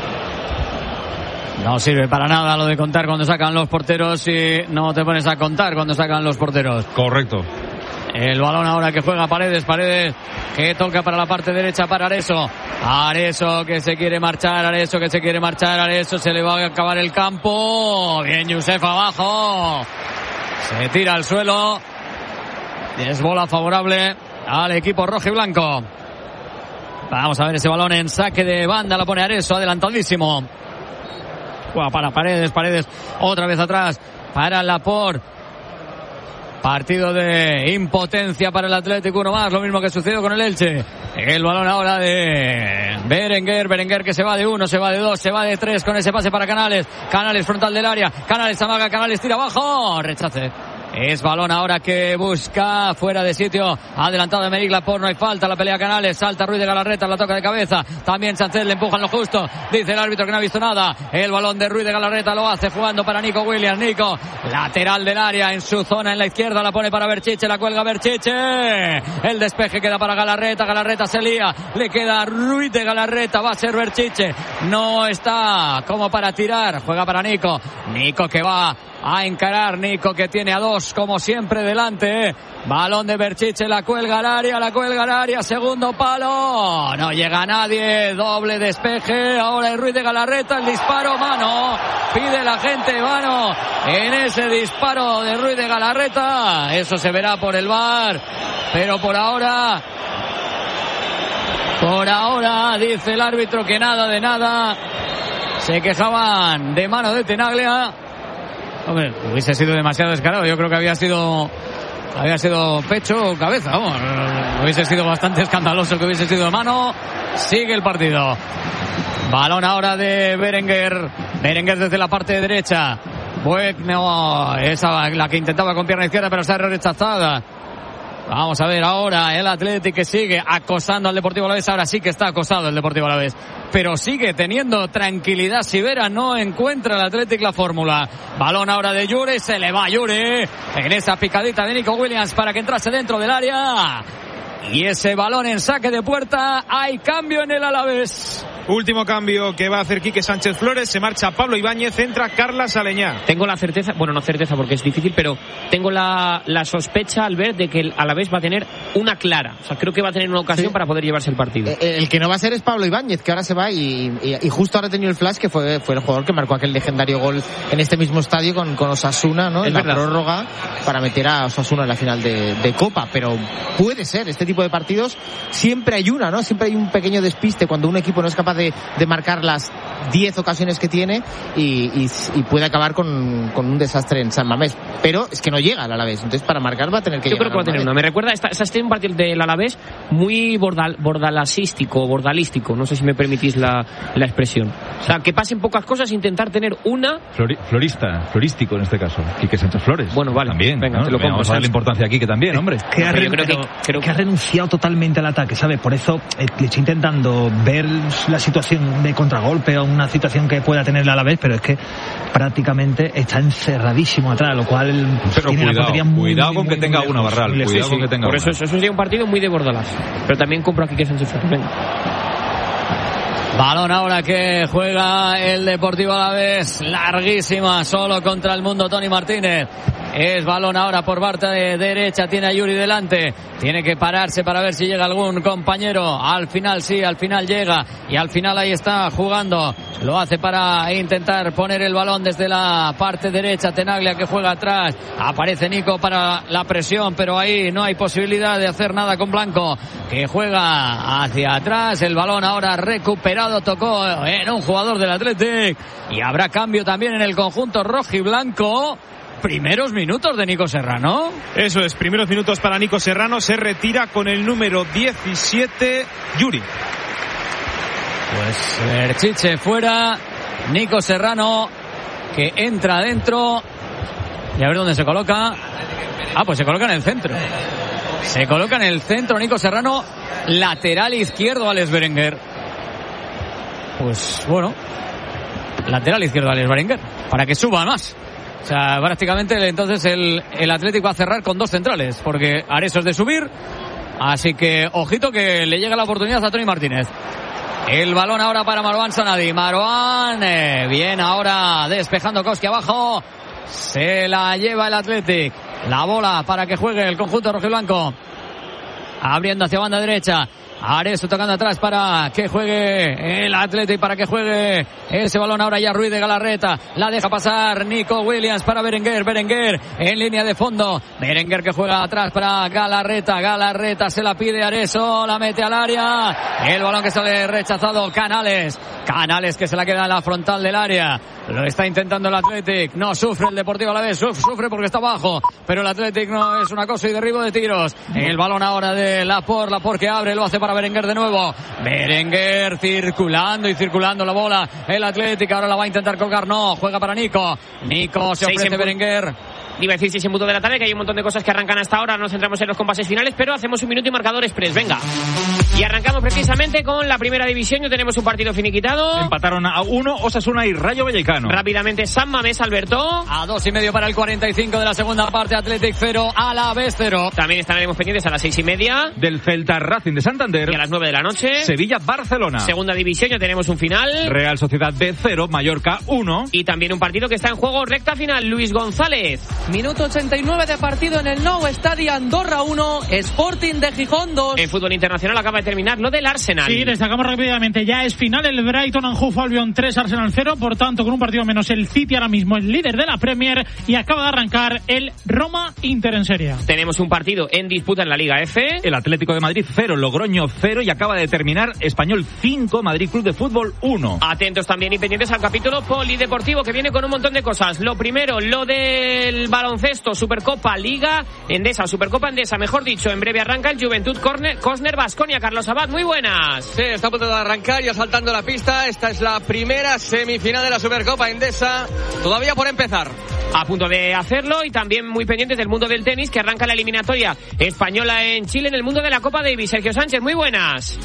No sirve para nada lo de contar cuando sacan los porteros y no te pones a contar cuando sacan los porteros. Correcto. El balón ahora que juega Paredes, Paredes que toca para la parte derecha para Areso. Areso que se quiere marchar, Areso que se quiere marchar, Areso se le va a acabar el campo. Bien Youssef abajo. Se tira al suelo. Es bola favorable al equipo rojo y blanco. Vamos a ver ese balón en saque de banda, la pone Areso, adelantadísimo. Juega para Paredes, Paredes otra vez atrás para Laporte. Partido de impotencia para el Atlético, uno más, lo mismo que sucedió con el Elche. El balón ahora de Berenguer, Berenguer que se va de uno, se va de dos, se va de tres con ese pase para Canales. Canales frontal del área, Canales amaga, Canales tira abajo, rechace. Es balón ahora que busca fuera de sitio. Adelantado de Meric Laporte, no hay falta. La pelea Canales, salta Ruiz de Galarreta, la toca de cabeza. También Sánchez le empujan lo justo. Dice el árbitro que no ha visto nada. El balón de Ruiz de Galarreta lo hace jugando para Nico Williams. Nico, lateral del área en su zona en la izquierda. La pone para Berchiche, la cuelga Berchiche. El despeje queda para Galarreta. Galarreta se lía. Le queda Ruiz de Galarreta. Va a ser Berchiche. No está como para tirar. Juega para Nico. Nico que va a encarar, Nico que tiene a dos como siempre delante, ¿eh? Balón de Berchiche, la cuelga al área, la cuelga al área, segundo palo, no llega nadie, doble despeje, ahora es Ruiz de Galarreta, el disparo, mano, pide la gente, mano, en ese disparo de Ruiz de Galarreta, eso se verá por el V A R, pero por ahora, por ahora dice el árbitro que nada de nada, se quejaban de mano de Tenaglia. Hombre, hubiese sido demasiado descarado. Yo creo que había sido había sido pecho o cabeza. Vamos, hubiese sido bastante escandaloso que hubiese sido mano. Sigue el partido. Balón ahora de Berenguer. Berenguer desde la parte derecha. Bueno, esa la que intentaba con pierna izquierda, pero está rechazada. Vamos a ver ahora el Athletic que sigue acosando al Deportivo Alavés. Ahora sí que está acosado el Deportivo Alavés, pero sigue teniendo tranquilidad Sivera. No encuentra el Athletic la fórmula. Balón ahora de Yuri, se le va Yuri en esa picadita de Nico Williams para que entrase dentro del área. Y ese balón en saque de puerta. Hay cambio en el Alavés. Último cambio que va a hacer Quique Sánchez Flores. Se marcha Pablo Ibáñez, entra Carlas Aleñá. Tengo la certeza, bueno, no certeza porque es difícil, pero tengo la, la sospecha al ver de que el Alavés va a tener una clara. O sea, creo que va a tener una ocasión sí. para poder llevarse el partido. El, el que no va a ser es Pablo Ibáñez, que ahora se va y, y, y justo ahora ha tenido el flash, que fue, fue el jugador que marcó aquel legendario gol en este mismo estadio con, con Osasuna, ¿no? Es en verdad. La prórroga para meter a Osasuna en la final de, de Copa. Pero puede ser, este tipo de partidos siempre hay una, ¿no? Siempre hay un pequeño despiste cuando un equipo no es capaz de, de marcar las diez ocasiones que tiene y, y, y puede acabar con, con un desastre en San Mamés. Pero es que no llega al Alavés, entonces para marcar va a tener que Yo llegar. Yo creo que va a tener una. Me recuerda, esta, esta es un partido del Alavés muy bordal, bordalasístico, bordalístico, no sé si me permitís la, la expresión. O sea, que pasen pocas cosas, intentar tener una... Flori, florista, florístico en este caso, Quique Sánchez Flores. Bueno, vale. También, venga, ¿no? te lo compro. Vamos a darle importancia aquí que también, hombre. Que ha, yo creo que, creo que ha renunciado totalmente al ataque, ¿sabes? Por eso eh, le estoy intentando ver la situación de contragolpe o una situación que pueda tener a la vez, pero es que prácticamente está encerradísimo atrás, lo cual pero tiene cuidado, la portería muy, cuidado muy, con muy, que tenga muy una, Barral, muy cuidado sí, con sí. que tenga Por una. eso, eso sería un partido muy de Bordalás, pero también compro aquí que Sánchez Flores. Venga. Balón ahora que juega el Deportivo Alavés, larguísima, solo contra el mundo Tony Martínez. Es balón ahora por parte de derecha, tiene a Yuri delante, tiene que pararse para ver si llega algún compañero. Al final sí, al final llega y al final ahí está jugando. Lo hace para intentar poner el balón desde la parte derecha. Tenaglia que juega atrás, aparece Nico para la presión, pero ahí no hay posibilidad de hacer nada con Blanco, que juega hacia atrás. El balón ahora recuperado, tocó en un jugador del Athletic y habrá cambio también en el conjunto rojiblanco. Primeros minutos de Nico Serrano. Eso es, primeros minutos para Nico Serrano. Se retira con el número diecisiete, Yuri. Pues Berchiche fuera, Nico Serrano que entra adentro y a ver dónde se coloca. Ah, pues se coloca en el centro. Se coloca en el centro Nico Serrano, lateral izquierdo Alex Berenguer. Pues bueno, lateral izquierdo Alex Berenguer, para que suba más. O sea, prácticamente entonces el, el Atlético va a cerrar con dos centrales, porque Areso es de subir, así que ojito que le llega la oportunidad a Tony Martínez. El balón ahora para Marwan Sanadi. Marwan, eh, bien ahora despejando Koski abajo, se la lleva el Athletic. La bola para que juegue el conjunto rojiblanco, abriendo hacia banda derecha. Areso tocando atrás para que juegue el Athletic, para que juegue ese balón ahora ya Ruiz de Galarreta. La deja pasar Nico Williams para Berenguer. Berenguer en línea de fondo. Berenguer que juega atrás para Galarreta. Galarreta se la pide Areso, la mete al área. El balón que sale rechazado. Canales. Canales que se la queda en la frontal del área. Lo está intentando el Athletic. No sufre el Deportivo Alavés. Uf, sufre porque está abajo. Pero el Athletic no es una cosa y derribo de tiros. El balón ahora de Laporte. Laporte que abre. Lo hace para Berenguer de nuevo. Berenguer circulando y circulando la bola. El Athletic ahora la va a intentar colgar. No. Juega para Nico. Nico se ofrece Berenguer. Iba a decir seis en punto de la tarde, que hay un montón de cosas que arrancan hasta ahora. Nos centramos en los compases finales, pero hacemos un minuto y marcador express. Venga. Y arrancamos precisamente con la primera división. Ya tenemos un partido finiquitado. Empataron a uno Osasuna y Rayo Vallecano. Rápidamente San Mamés, Alberto. A dos y medio para el cuarenta y cinco de la segunda parte. Athletic cero, Alavés cero. También estaremos pendientes a las seis y media. Del Celta Racing de Santander. Y a las nueve de la noche. Sevilla Barcelona. Segunda división, ya tenemos un final. Real Sociedad B cero, Mallorca uno. Y también un partido que está en juego, recta final. Luis González. Minuto ochenta y nueve de partido en el Nou Estadio, Andorra uno, Sporting de Gijón dos. En fútbol internacional acaba de terminar lo del Arsenal. Sí, destacamos rápidamente, ya es final el Brighton and Hove Albion tres, Arsenal cero, por tanto con un partido menos el City ahora mismo el líder de la Premier y acaba de arrancar el Roma Inter en Serie A. Tenemos un partido en disputa en la Liga F. El Atlético de Madrid cero, Logroño cero y acaba de terminar Español cinco, Madrid Club de Fútbol uno. Atentos también y pendientes al capítulo polideportivo que viene con un montón de cosas. Lo primero, lo del baloncesto, Supercopa Liga Endesa, Supercopa Endesa, mejor dicho, en breve arranca el Juventud Cosner Baskonia. Carlos Abad, muy buenas. Sí, está a punto de arrancar, ya saltando la pista. Esta es la primera semifinal de la Supercopa Endesa, todavía por empezar. A punto de hacerlo y también muy pendientes del mundo del tenis que arranca la eliminatoria española en Chile en el mundo de la Copa Davis. Sergio Sánchez, muy buenas.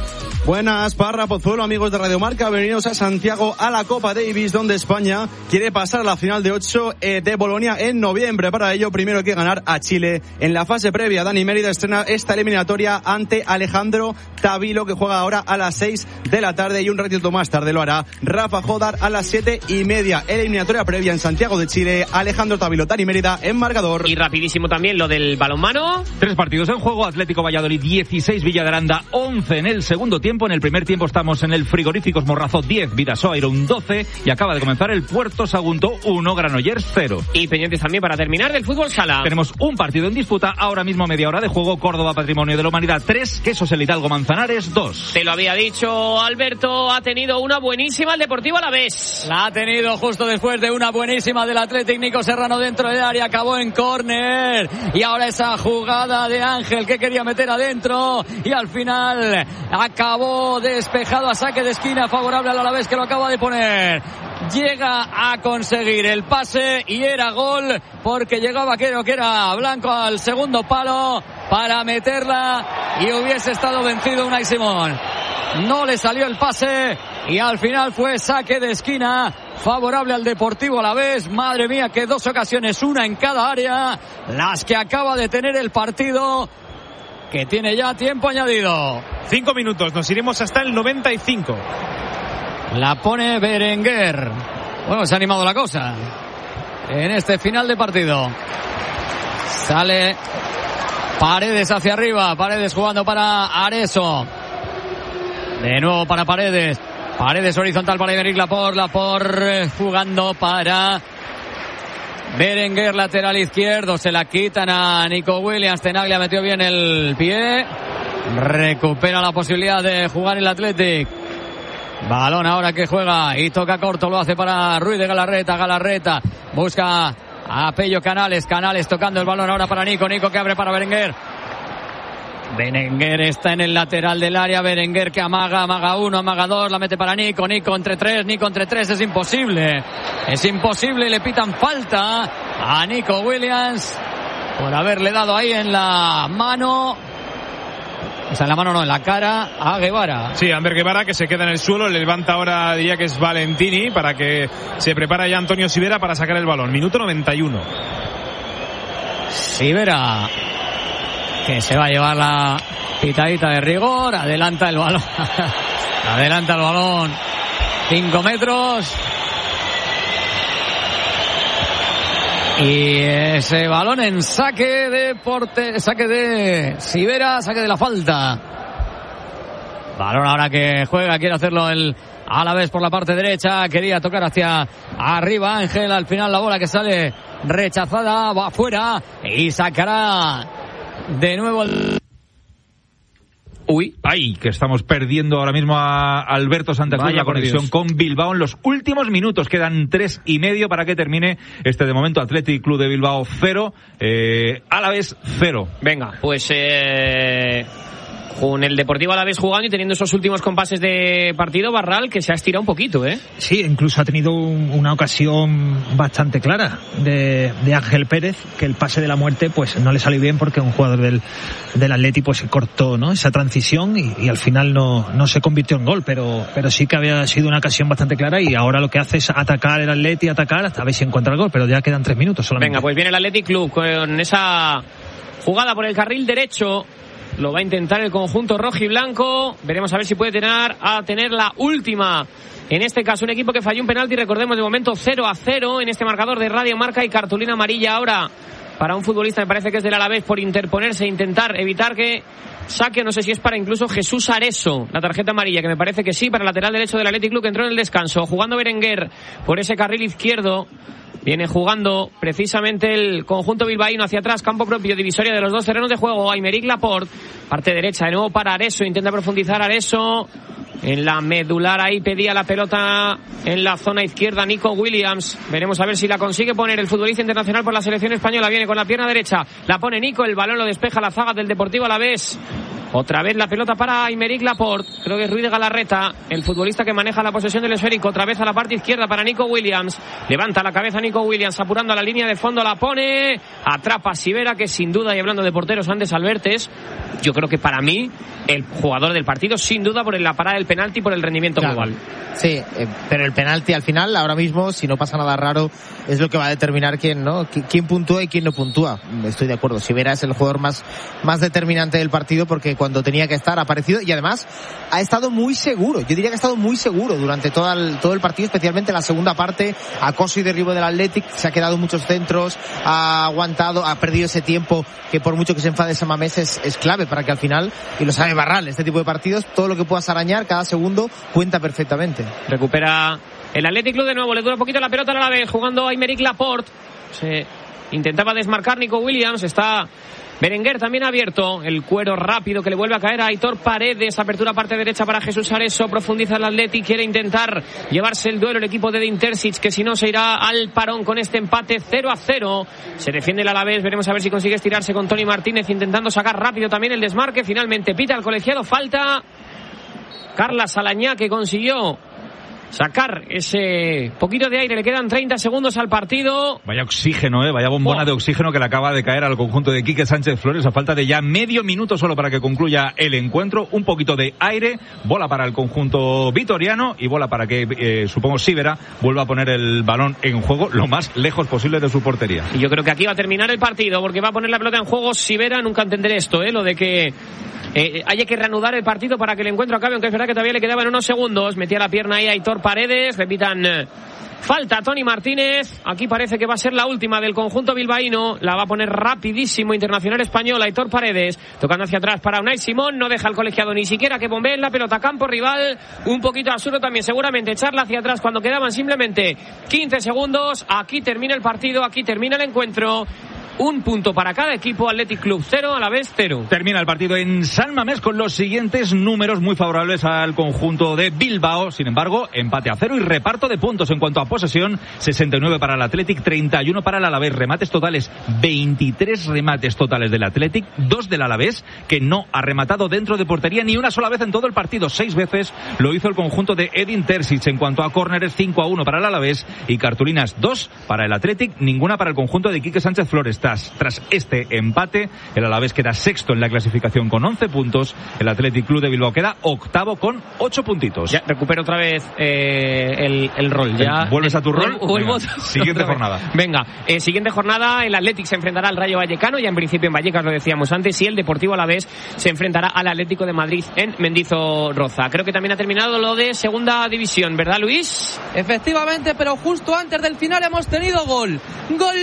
Buenas, Parra, Pozuelo, amigos de Radio Marca, bienvenidos a Santiago a la Copa Davis, donde España quiere pasar a la final de ocho eh, de Bolonia en noviembre. Para ello, primero hay que ganar a Chile. En la fase previa, Dani Mérida estrena esta eliminatoria ante Alejandro Tavilo, que juega ahora a las seis de la tarde, y un ratito más tarde lo hará Rafa Jodar a las siete y media. Eliminatoria previa en Santiago de Chile, Alejandro Tavilo, Dani Mérida en marcador. Y rapidísimo también lo del balonmano. Tres partidos en juego, Atlético Valladolid dieciséis, Villa de Aranda once en el segundo tiempo. En el primer tiempo estamos en el Frigoríficos Morrazo diez, Vidasoa Iron doce y acaba de comenzar el Puerto Sagunto uno, Granollers cero. Y pendientes también para terminar del fútbol sala. Tenemos un partido en disputa, ahora mismo media hora de juego, Córdoba Patrimonio de la Humanidad tres, Quesos el Hidalgo Manzanares dos. Te lo había dicho Alberto, ha tenido una buenísima el Deportivo Alavés. La ha tenido justo después de una buenísima del Athletic. Nico Serrano dentro del área, acabó en córner y ahora esa jugada de Ángel que quería meter adentro y al final acabó despejado a saque de esquina favorable al Alavés, que lo acaba de poner. Llega a conseguir el pase y era gol porque llegaba, creo que era Blanco al segundo palo para meterla y hubiese estado vencido Unai Simón. No le salió el pase y al final fue saque de esquina favorable al Deportivo Alavés. Madre mía, que dos ocasiones, una en cada área, las que acaba de tener el partido, que tiene ya tiempo añadido. Cinco minutos, nos iremos hasta el noventa y cinco. La pone Berenguer. Bueno, se ha animado la cosa en este final de partido. Sale Paredes hacia arriba, Paredes jugando para Areso. De nuevo para Paredes. Paredes horizontal para Iberic Laporte, Laporte jugando para Berenguer, lateral izquierdo, se la quitan a Nico Williams. Tenaglia metió bien el pie, recupera la posibilidad de jugar el Athletic. Balón ahora que juega y toca corto, lo hace para Ruiz de Galarreta. Galarreta busca a Pello Canales, Canales tocando el balón ahora para Nico, Nico que abre para Berenguer. Berenguer está en el lateral del área, Berenguer que amaga, amaga uno, amaga dos, la mete para Nico, Nico entre tres, Nico entre tres, es imposible, es imposible, le pitan falta a Nico Williams por haberle dado ahí en la mano, o sea en la mano no, en la cara a Guevara. Sí, Ander Guevara que se queda en el suelo, le levanta ahora, diría que es Valentini, para que se prepara ya Antonio Sivera para sacar el balón, minuto noventa y uno. Sivera, que se va a llevar la pitadita de rigor, adelanta el balón, adelanta el balón, cinco metros, y ese balón en saque de porte, saque de Sivera, saque de la falta. Balón ahora que juega, quiere hacerlo el Alavés por la parte derecha, quería tocar hacia arriba Ángel, al final la bola que sale rechazada, va afuera y sacará de nuevo el... Uy, ay, que estamos perdiendo ahora mismo a Alberto Santa Cruz, la conexión con Bilbao en los últimos minutos. Quedan tres y medio para que termine este de momento. Athletic Club de Bilbao cero, eh, Alavés cero. Venga, pues eh, con el Deportivo Alavés jugando y teniendo esos últimos compases de partido, Barral, que se ha estirado un poquito, ¿eh? Sí, incluso ha tenido un, una ocasión bastante clara de, de Ángel Pérez, que el pase de la muerte pues no le salió bien porque un jugador del, del Atleti pues se cortó, ¿no?, esa transición y, y al final no, no se convirtió en gol, pero, pero sí que había sido una ocasión bastante clara y ahora lo que hace es atacar el Atleti, atacar hasta ver si encuentra el gol, pero ya quedan tres minutos solamente. Venga, pues viene el Athletic Club con esa jugada por el carril derecho. Lo va a intentar el conjunto rojiblanco. Veremos a ver si puede tener, a tener la última. En este caso, un equipo que falló un penalti. Recordemos, de momento cero a cero en este marcador de Radio Marca y cartulina amarilla ahora para un futbolista, me parece que es del Alavés, por interponerse e intentar evitar que saque. No sé si es para incluso Jesús Areso, la tarjeta amarilla, que me parece que sí, para el lateral derecho del Athletic Club, que entró en el descanso. Jugando Berenguer por ese carril izquierdo. Viene jugando precisamente el conjunto bilbaíno hacia atrás, campo propio, divisoria de los dos terrenos de juego. Aymeric Laporte, parte derecha, de nuevo para Areso, intenta profundizar Areso. En la medular ahí pedía la pelota en la zona izquierda Nico Williams. Veremos a ver si la consigue poner el futbolista internacional por la selección española. Viene con la pierna derecha, la pone Nico, el balón lo despeja la zaga del Deportivo Alavés. Otra vez la pelota para Aymeric Laporte, creo que es Ruiz de Galarreta, el futbolista que maneja la posesión del esférico. Otra vez a la parte izquierda para Nico Williams, levanta la cabeza Nico Williams, apurando a la línea de fondo, la pone, atrapa a Sivera, que sin duda, y hablando de porteros, Andes Albertes, yo creo que para mí el jugador del partido, sin duda, por la parada del penalti, por el rendimiento claro. global. Sí, eh, pero el penalti al final, ahora mismo, si no pasa nada raro, es lo que va a determinar quién, ¿no? quién puntúa y quién no puntúa. Estoy de acuerdo, Sivera es el jugador más, más determinante del partido, porque cuando tenía que estar ha aparecido y además ha estado muy seguro. Yo diría que ha estado muy seguro durante todo el, todo el partido, especialmente la segunda parte. Acoso y derribo del Athletic, se ha quedado muchos centros, ha aguantado, ha perdido ese tiempo que por mucho que se enfade Samamés es, es clave para que al final, y lo sabe Barral, este tipo de partidos, todo lo que puedas arañar, cada segundo cuenta perfectamente. Recupera el Athletic Club de nuevo, le dura un poquito la pelota a la vez, jugando Aymeric Laporte. Se intentaba desmarcar Nico Williams, está Berenguer también abierto, el cuero rápido que le vuelve a caer a Aitor Paredes, apertura parte derecha para Jesús Areso, profundiza el Athletic, quiere intentar llevarse el duelo el equipo de Edin Terzic, que si no se irá al parón con este empate cero a cero. Se defiende el Alavés, veremos a ver si consigue estirarse con Toni Martínez, intentando sacar rápido también el desmarque. Finalmente pita al colegiado falta. Carla Salañá, que consiguió sacar ese poquito de aire. Le quedan treinta segundos al partido. Vaya oxígeno, eh, vaya bombona oh. de oxígeno que le acaba de caer al conjunto de Quique Sánchez Flores a falta de ya medio minuto solo para que concluya el encuentro. Un poquito de aire, bola para el conjunto vitoriano y bola para que, eh, supongo, Sivera vuelva a poner el balón en juego lo más lejos posible de su portería. Y yo creo que aquí va a terminar el partido, porque va a poner la pelota en juego Sivera. Nunca entenderé esto, eh, lo de que Eh, haya que reanudar el partido para que el encuentro acabe, aunque es verdad que todavía le quedaban unos segundos. Metía la pierna ahí a Aitor Paredes, repitan eh, falta Toni Martínez. Aquí parece que va a ser la última del conjunto bilbaíno, la va a poner rapidísimo Internacional Español. Aitor Paredes tocando hacia atrás para Unai Simón, no deja al colegiado ni siquiera que bombee la pelota, campo rival. Un poquito absurdo también seguramente echarla hacia atrás cuando quedaban simplemente quince segundos. Aquí termina el partido, aquí termina el encuentro. Un punto para cada equipo. Athletic Club cero, Alavés cero. Termina el partido en San Mamés con los siguientes números muy favorables al conjunto de Bilbao. Sin embargo, empate a cero y reparto de puntos en cuanto a posesión. sesenta y nueve para el Athletic, treinta y uno para el Alavés. Remates totales, veintitrés remates totales del Athletic, dos del Alavés, que no ha rematado dentro de portería ni una sola vez en todo el partido. Seis veces lo hizo el conjunto de Edin Terzic. En cuanto a córneres, cinco a uno para el Alavés y cartulinas dos para el Athletic, ninguna para el conjunto de Quique Sánchez Flores. Tras, tras este empate, el Alavés queda sexto en la clasificación con once puntos. El Athletic Club de Bilbao queda octavo con ocho puntitos. Ya recupero otra vez eh, el, el rol. Ya ¿Vuelves a tu rol? Vuelvo. Siguiente jornada. Venga, eh, siguiente jornada. El Athletic se enfrentará al Rayo Vallecano, ya en principio en Vallecas, lo decíamos antes, y el Deportivo Alavés se enfrentará al Atlético de Madrid en Mendizorroza. Creo que también ha terminado lo de segunda división, ¿verdad, Luis? Efectivamente, pero justo antes del final hemos tenido gol. ¡Gol!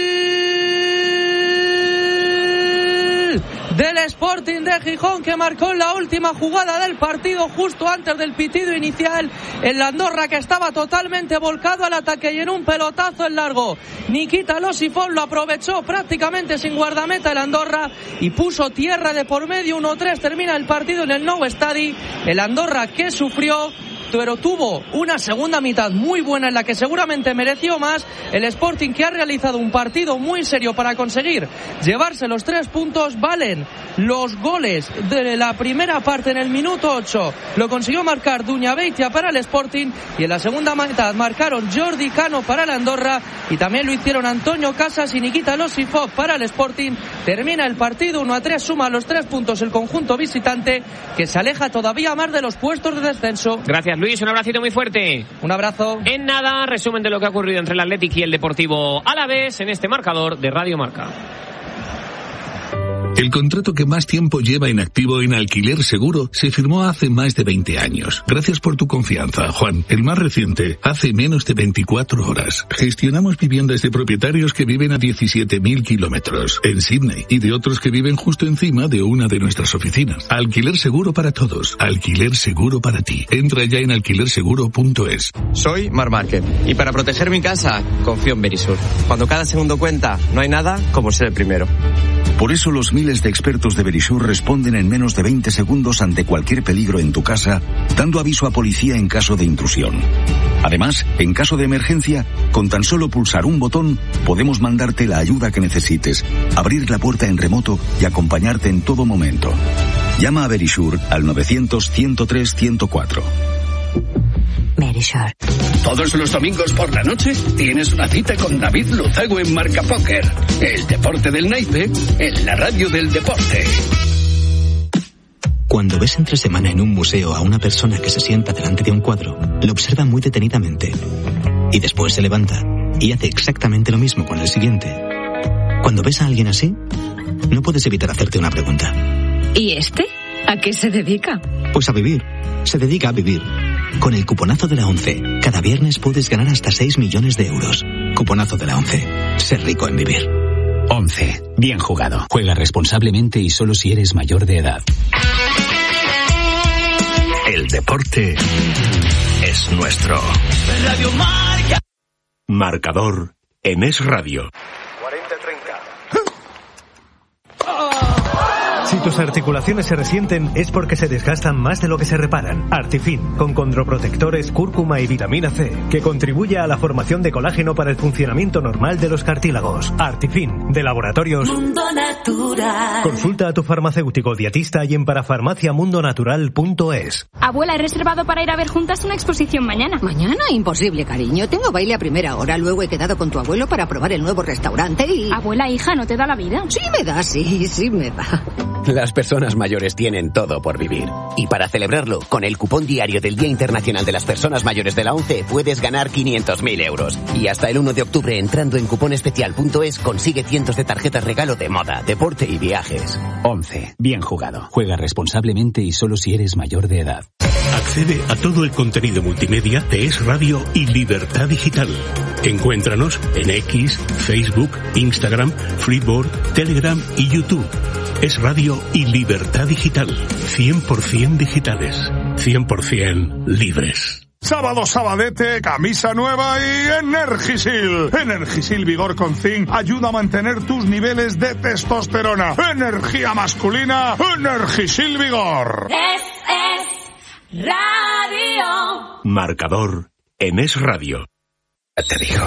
Del Sporting de Gijón, que marcó en la última jugada del partido, justo antes del pitido inicial. El Andorra, que estaba totalmente volcado al ataque, y en un pelotazo en largo Nikita Losifón lo aprovechó prácticamente sin guardameta el Andorra y puso tierra de por medio. Uno tres, termina el partido en el Nou Estadi. El Andorra, que sufrió, pero tuvo una segunda mitad muy buena en la que seguramente mereció más. El Sporting, que ha realizado un partido muy serio para conseguir llevarse los tres puntos. Valen los goles de la primera parte en el minuto ocho. Lo consiguió marcar Duñabeitia para el Sporting, y en la segunda mitad marcaron Jordi Cano para el Andorra y también lo hicieron Antonio Casas y Nikita Losifov para el Sporting. Termina el partido uno a tres, suma los tres puntos el conjunto visitante, que se aleja todavía más de los puestos de descenso. Gracias, Luis, un abracito muy fuerte. Un abrazo. En nada, resumen de lo que ha ocurrido entre el Athletic y el Deportivo Alavés en este marcador de Radio Marca. El contrato que más tiempo lleva en activo en Alquiler Seguro se firmó hace más de veinte años. Gracias por tu confianza, Juan. El más reciente, hace menos de veinticuatro horas. Gestionamos viviendas de propietarios que viven a diecisiete mil kilómetros en Sydney y de otros que viven justo encima de una de nuestras oficinas. Alquiler Seguro para todos. Alquiler Seguro para ti. Entra ya en alquiler seguro punto es. Soy Mar Márquez y para proteger mi casa confío en Verisur. Cuando cada segundo cuenta, no hay nada como ser el primero. Por eso los miles de expertos de Verisur responden en menos de veinte segundos ante cualquier peligro en tu casa, dando aviso a policía en caso de intrusión. Además, en caso de emergencia, con tan solo pulsar un botón, podemos mandarte la ayuda que necesites, abrir la puerta en remoto y acompañarte en todo momento. Llama a Verisur al novecientos, ciento tres, ciento cuatro. Verisur. Todos los domingos por la noche tienes una cita con David Luzago en Marca Póker. El deporte del naipe en la radio del deporte. Cuando ves entre semana en un museo a una persona que se sienta delante de un cuadro, lo observa muy detenidamente y después se levanta y hace exactamente lo mismo con el siguiente. Cuando ves a alguien así, no puedes evitar hacerte una pregunta. ¿Y este? ¿A qué se dedica? Pues a vivir. Se dedica a vivir. Con el cuponazo de la ONCE, cada viernes puedes ganar hasta seis millones de euros. Cuponazo de la ONCE. Ser rico en vivir. ONCE. Bien jugado. Juega responsablemente y solo si eres mayor de edad. El deporte es nuestro. Radio Marca. Marcador en Es Radio. cuarenta treinta. Si tus articulaciones se resienten es porque se desgastan más de lo que se reparan. Artifin, con condroprotectores, cúrcuma y vitamina C, que contribuye a la formación de colágeno para el funcionamiento normal de los cartílagos. Artifin, de Laboratorios Mundo Natural. Consulta a tu farmacéutico dietista y en parafarmacia mundo natural punto es. Abuela, he reservado para ir a ver juntas una exposición mañana. ¿Mañana? Imposible, cariño. Tengo baile a primera hora. Luego he quedado con tu abuelo para probar el nuevo restaurante y... Abuela, hija, ¿no te da la vida? Sí me da, sí, sí me da. Las personas mayores tienen todo por vivir. Y para celebrarlo, con el cupón diario del Día Internacional de las Personas Mayores de la ONCE, puedes ganar quinientos mil euros. Y hasta el uno de octubre, entrando en cuponespecial punto es, consigue cientos de tarjetas regalo de moda, deporte y viajes. ONCE. Bien jugado. Juega responsablemente y solo si eres mayor de edad. Accede a todo el contenido multimedia de Es Radio y Libertad Digital. Encuéntranos en X, Facebook, Instagram, Freeboard, Telegram y YouTube. Es Radio y Libertad Digital. cien por ciento digitales. cien por ciento libres. Sábado Sabadete, camisa nueva y Energisil. Energisil Vigor con Zinc ayuda a mantener tus niveles de testosterona. Energía masculina, Energisil Vigor. Es, es Radio. Marcador en Es Radio. Te digo.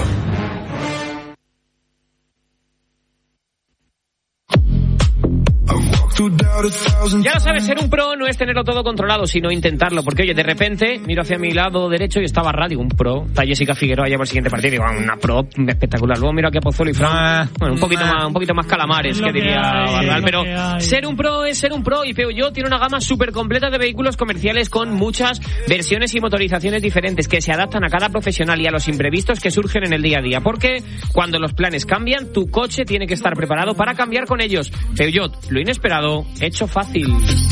Ya lo sabes, ser un pro no es tenerlo todo controlado, sino intentarlo. Porque, oye, de repente miro hacia mi lado derecho y estaba Radio, un pro. Está Jessica Figueroa ya por el siguiente partido. Digo, una pro espectacular. Luego miro aquí a Pozuelo y Fran. Ah, bueno, un poquito ah, más un poquito más calamares, que diría Bardal. Pero ser un pro es ser un pro. Y Peugeot tiene una gama súper completa de vehículos comerciales con muchas versiones y motorizaciones diferentes que se adaptan a cada profesional y a los imprevistos que surgen en el día a día. Porque cuando los planes cambian, tu coche tiene que estar preparado para cambiar con ellos. Peugeot, lo inesperado hecho fácil.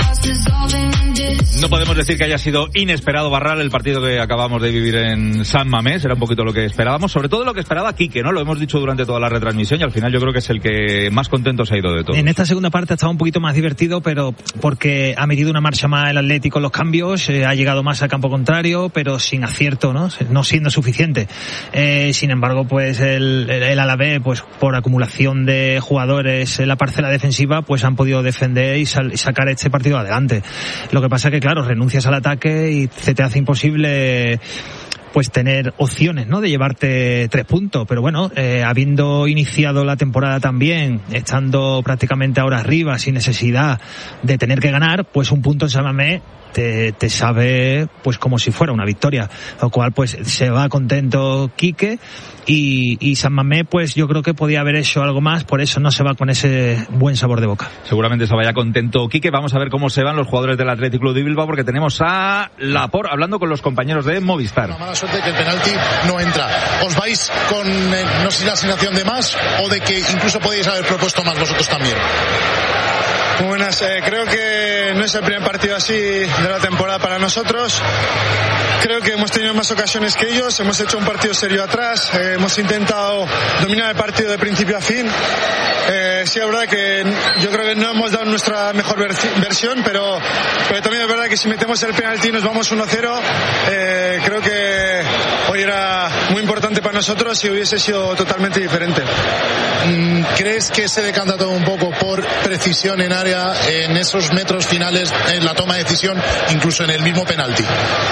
No podemos decir que haya sido inesperado, Barral, el partido que acabamos de vivir en San Mamés. Era un poquito lo que esperábamos, sobre todo lo que esperaba Quique, ¿no? Lo hemos dicho durante toda la retransmisión y al final yo creo que es el que más contento se ha ido de todo. En esta segunda parte ha estado un poquito más divertido, pero porque ha metido una marcha más el Atlético en los cambios, eh, ha llegado más al campo contrario, pero sin acierto, ¿no? No siendo suficiente. Eh, sin embargo, pues el, el, el Alavés, pues por acumulación de jugadores en la parcela defensiva, pues han podido defender defender y, sal, y sacar este partido adelante. Lo que pasa es que, claro, renuncias al ataque y se te hace imposible pues tener opciones, ¿no?, de llevarte tres puntos. Pero bueno, eh, habiendo iniciado la temporada también, estando prácticamente ahora arriba, sin necesidad de tener que ganar, pues un punto en San Mamés te, te sabe pues como si fuera una victoria, lo cual pues se va contento Quique y, y San Mamés pues yo creo que podía haber hecho algo más, por eso no se va con ese buen sabor de boca. Seguramente se vaya contento Quique. Vamos a ver cómo se van los jugadores del Athletic Club de Bilbao, porque tenemos a Laporte hablando con los compañeros de Movistar. Una mala suerte que el penalti no entra. ¿Os vais con eh, no sé, la sensación de más o de que incluso podéis haber propuesto más vosotros también? Buenas, eh, creo que no es el primer partido así de la temporada para nosotros. Creo que hemos tenido más ocasiones que ellos, hemos hecho un partido serio atrás, eh, hemos intentado dominar el partido de principio a fin. Eh, sí, es verdad que yo creo que no hemos dado nuestra mejor versión, pero, pero también es verdad que si metemos el penalti y nos vamos uno cero, eh, creo que hoy era muy importante para nosotros y hubiese sido totalmente diferente. ¿Crees que se decanta todo un poco por precisión en área, en esos metros finales, en la toma de decisión, incluso en el mismo penalti?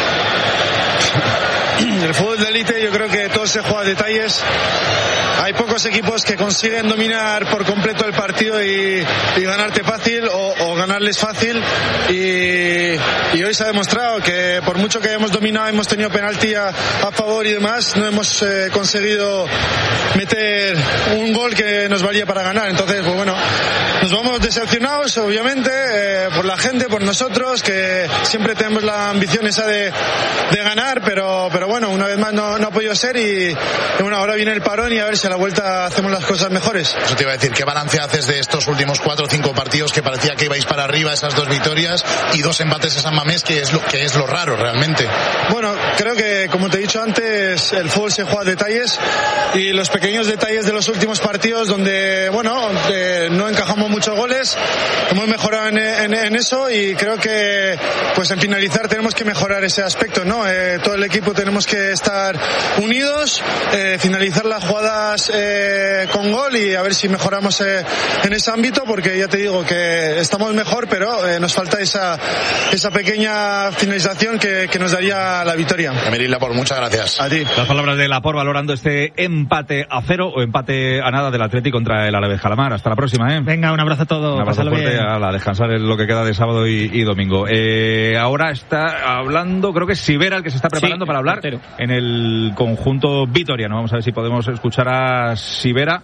El fútbol de élite yo creo que todo se juega a detalles. Hay pocos equipos que consiguen dominar por completo el partido y, y ganarte fácil o, o ganarles fácil y, y hoy se ha demostrado que por mucho que hemos dominado, hemos tenido penalti a, a favor y demás, no hemos eh, conseguido meter un gol que nos valía para ganar. Entonces, pues bueno, nos vamos decepcionados obviamente eh, por la gente, por nosotros, que siempre tenemos la ambición esa de, de ganar, pero, pero bueno, una vez más no, no ha podido ser y, y bueno, ahora viene el parón y a ver si a la vuelta hacemos las cosas mejores. Eso te iba a decir, ¿qué balance haces de estos últimos cuatro o cinco partidos que parecía que ibais para arriba, esas dos victorias y dos empates a San Mamés, que es lo, que es lo raro realmente? Bueno, creo que como te he dicho antes, el fútbol se juega a detalles y los pequeños detalles de los últimos partidos donde, bueno, eh, no encajamos muchos goles, hemos mejorado en, en, en eso y creo que pues en finalizar tenemos que mejorar ese aspecto, ¿no? Eh, todo el equipo tenemos que estar unidos, eh, finalizar las jugadas eh, con gol y a ver si mejoramos eh, en ese ámbito, porque ya te digo que estamos mejor, pero eh, nos falta esa esa pequeña finalización que, que nos daría la victoria. Emery Laporte, muchas gracias. A ti. Las palabras de Laporte valorando este empate a cero o empate a nada del Athletic contra el Alavés Calamar. Hasta la próxima, ¿eh? Venga, un abrazo a todos. Un abrazo fuerte, bien. A la descansar en lo que queda de sábado y, y domingo. Eh, ahora está hablando, creo que es Sivera el que se está preparando sí, para hablar portero. En el conjunto vitoriano. Vamos a ver si podemos escuchar a Sivera.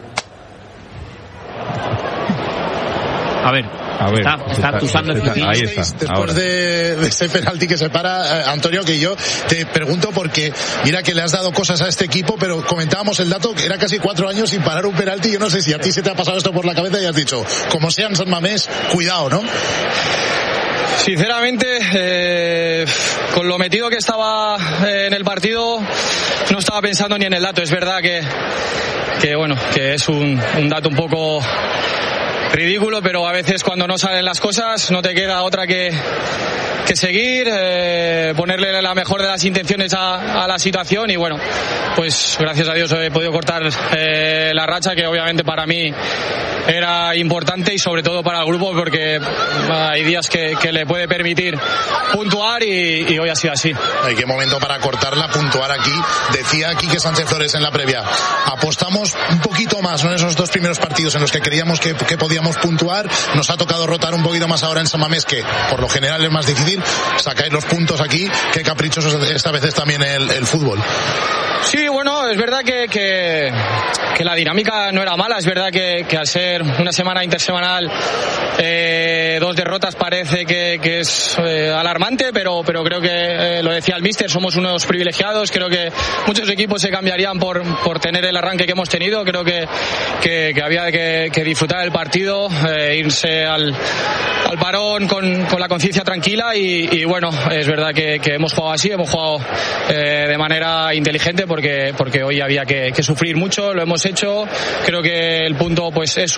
A ver, a ver, está, está acusando el está, ahí está. Después de, de ese penalti que se para, eh, Antonio, que yo te pregunto porque mira que le has dado cosas a este equipo, pero comentábamos el dato que era casi cuatro años sin parar un penalti. Yo no sé si a ti se te ha pasado esto por la cabeza y has dicho, como sean San Mamés, cuidado, ¿no? Sinceramente, eh, con lo metido que estaba eh, en el partido, no estaba pensando ni en el dato. Es verdad que, que bueno, que es un, un dato un poco ridículo, pero a veces cuando no salen las cosas no te queda otra que, que seguir, eh, ponerle la mejor de las intenciones a, a la situación y bueno, pues gracias a Dios he podido cortar eh, la racha, que obviamente para mí era importante y sobre todo para el grupo, porque hay días que, que le puede permitir puntuar y, y hoy ha sido así. Ay, qué momento para cortarla, puntuar aquí. Decía Quique Sánchez Flores en la previa, apostamos un poquito más, ¿no?, en esos dos primeros partidos en los que creíamos que, que podíamos puntuar. Nos ha tocado rotar un poquito más ahora en San Mamés, que por lo general es más difícil. Sacáis los puntos aquí, qué caprichosos esta vez es también el, el fútbol. Sí, bueno, es verdad que, que, que la dinámica no era mala. Es verdad que, que al ser una semana intersemanal, eh, dos derrotas parece que, que es eh, alarmante, pero, pero creo que, eh, lo decía el míster, somos unos privilegiados. Creo que muchos equipos se cambiarían por, por tener el arranque que hemos tenido. Creo que, que, que había que, que disfrutar del partido, eh, irse al, al parón con, con la conciencia tranquila y, y bueno, es verdad que, que hemos jugado así, hemos jugado eh, de manera inteligente, porque porque hoy había que, que sufrir mucho, lo hemos hecho. Creo que el punto pues es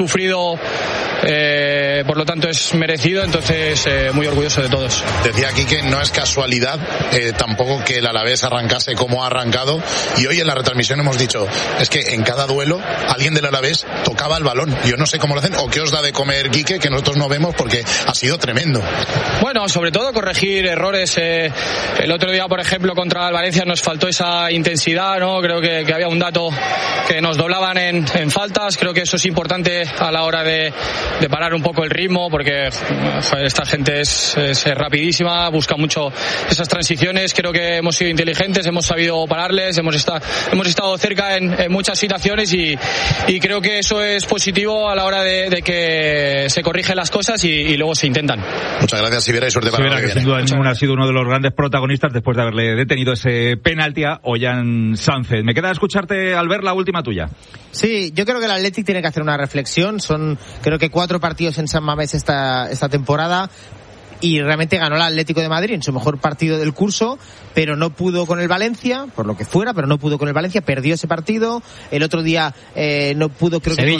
sufrido, eh, por lo tanto es merecido, entonces eh, muy orgulloso de todos. Decía aquí que no es casualidad eh, tampoco que el Alavés arrancase como ha arrancado, y hoy en la retransmisión hemos dicho, es que en cada duelo alguien del Alavés tocaba el balón. Yo no sé cómo lo hacen o qué os da de comer, Quique, que nosotros no vemos, porque ha sido tremendo. Bueno, sobre todo corregir errores. Eh, el otro día, por ejemplo, contra el Valencia nos faltó esa intensidad, ¿no? Creo que, que había un dato que nos doblaban en, en faltas. Creo que eso es importante a la hora de, de parar un poco el ritmo, porque joder, esta gente es, es rapidísima, busca mucho esas transiciones. Creo que hemos sido inteligentes, hemos sabido pararles, hemos estado, hemos estado cerca en, en muchas situaciones y, y creo que eso es positivo a la hora de, de que se corrigen las cosas y, y luego se intentan. Muchas gracias, Sivera, y suerte para Sivera, lo que, que que sin duda ninguna ha sido uno de los grandes protagonistas después de haberle detenido ese penalti a Ollán Sánchez. Me queda escucharte, Albert, la última tuya. Sí, yo creo que el Athletic tiene que hacer una reflexión. Son, creo que cuatro partidos en San Mamés esta, esta temporada. Y realmente ganó el Atlético de Madrid en su mejor partido del curso, pero no pudo con el Valencia, por lo que fuera, pero no pudo con el Valencia, perdió ese partido. El otro día eh, no pudo, creo Sevilla. que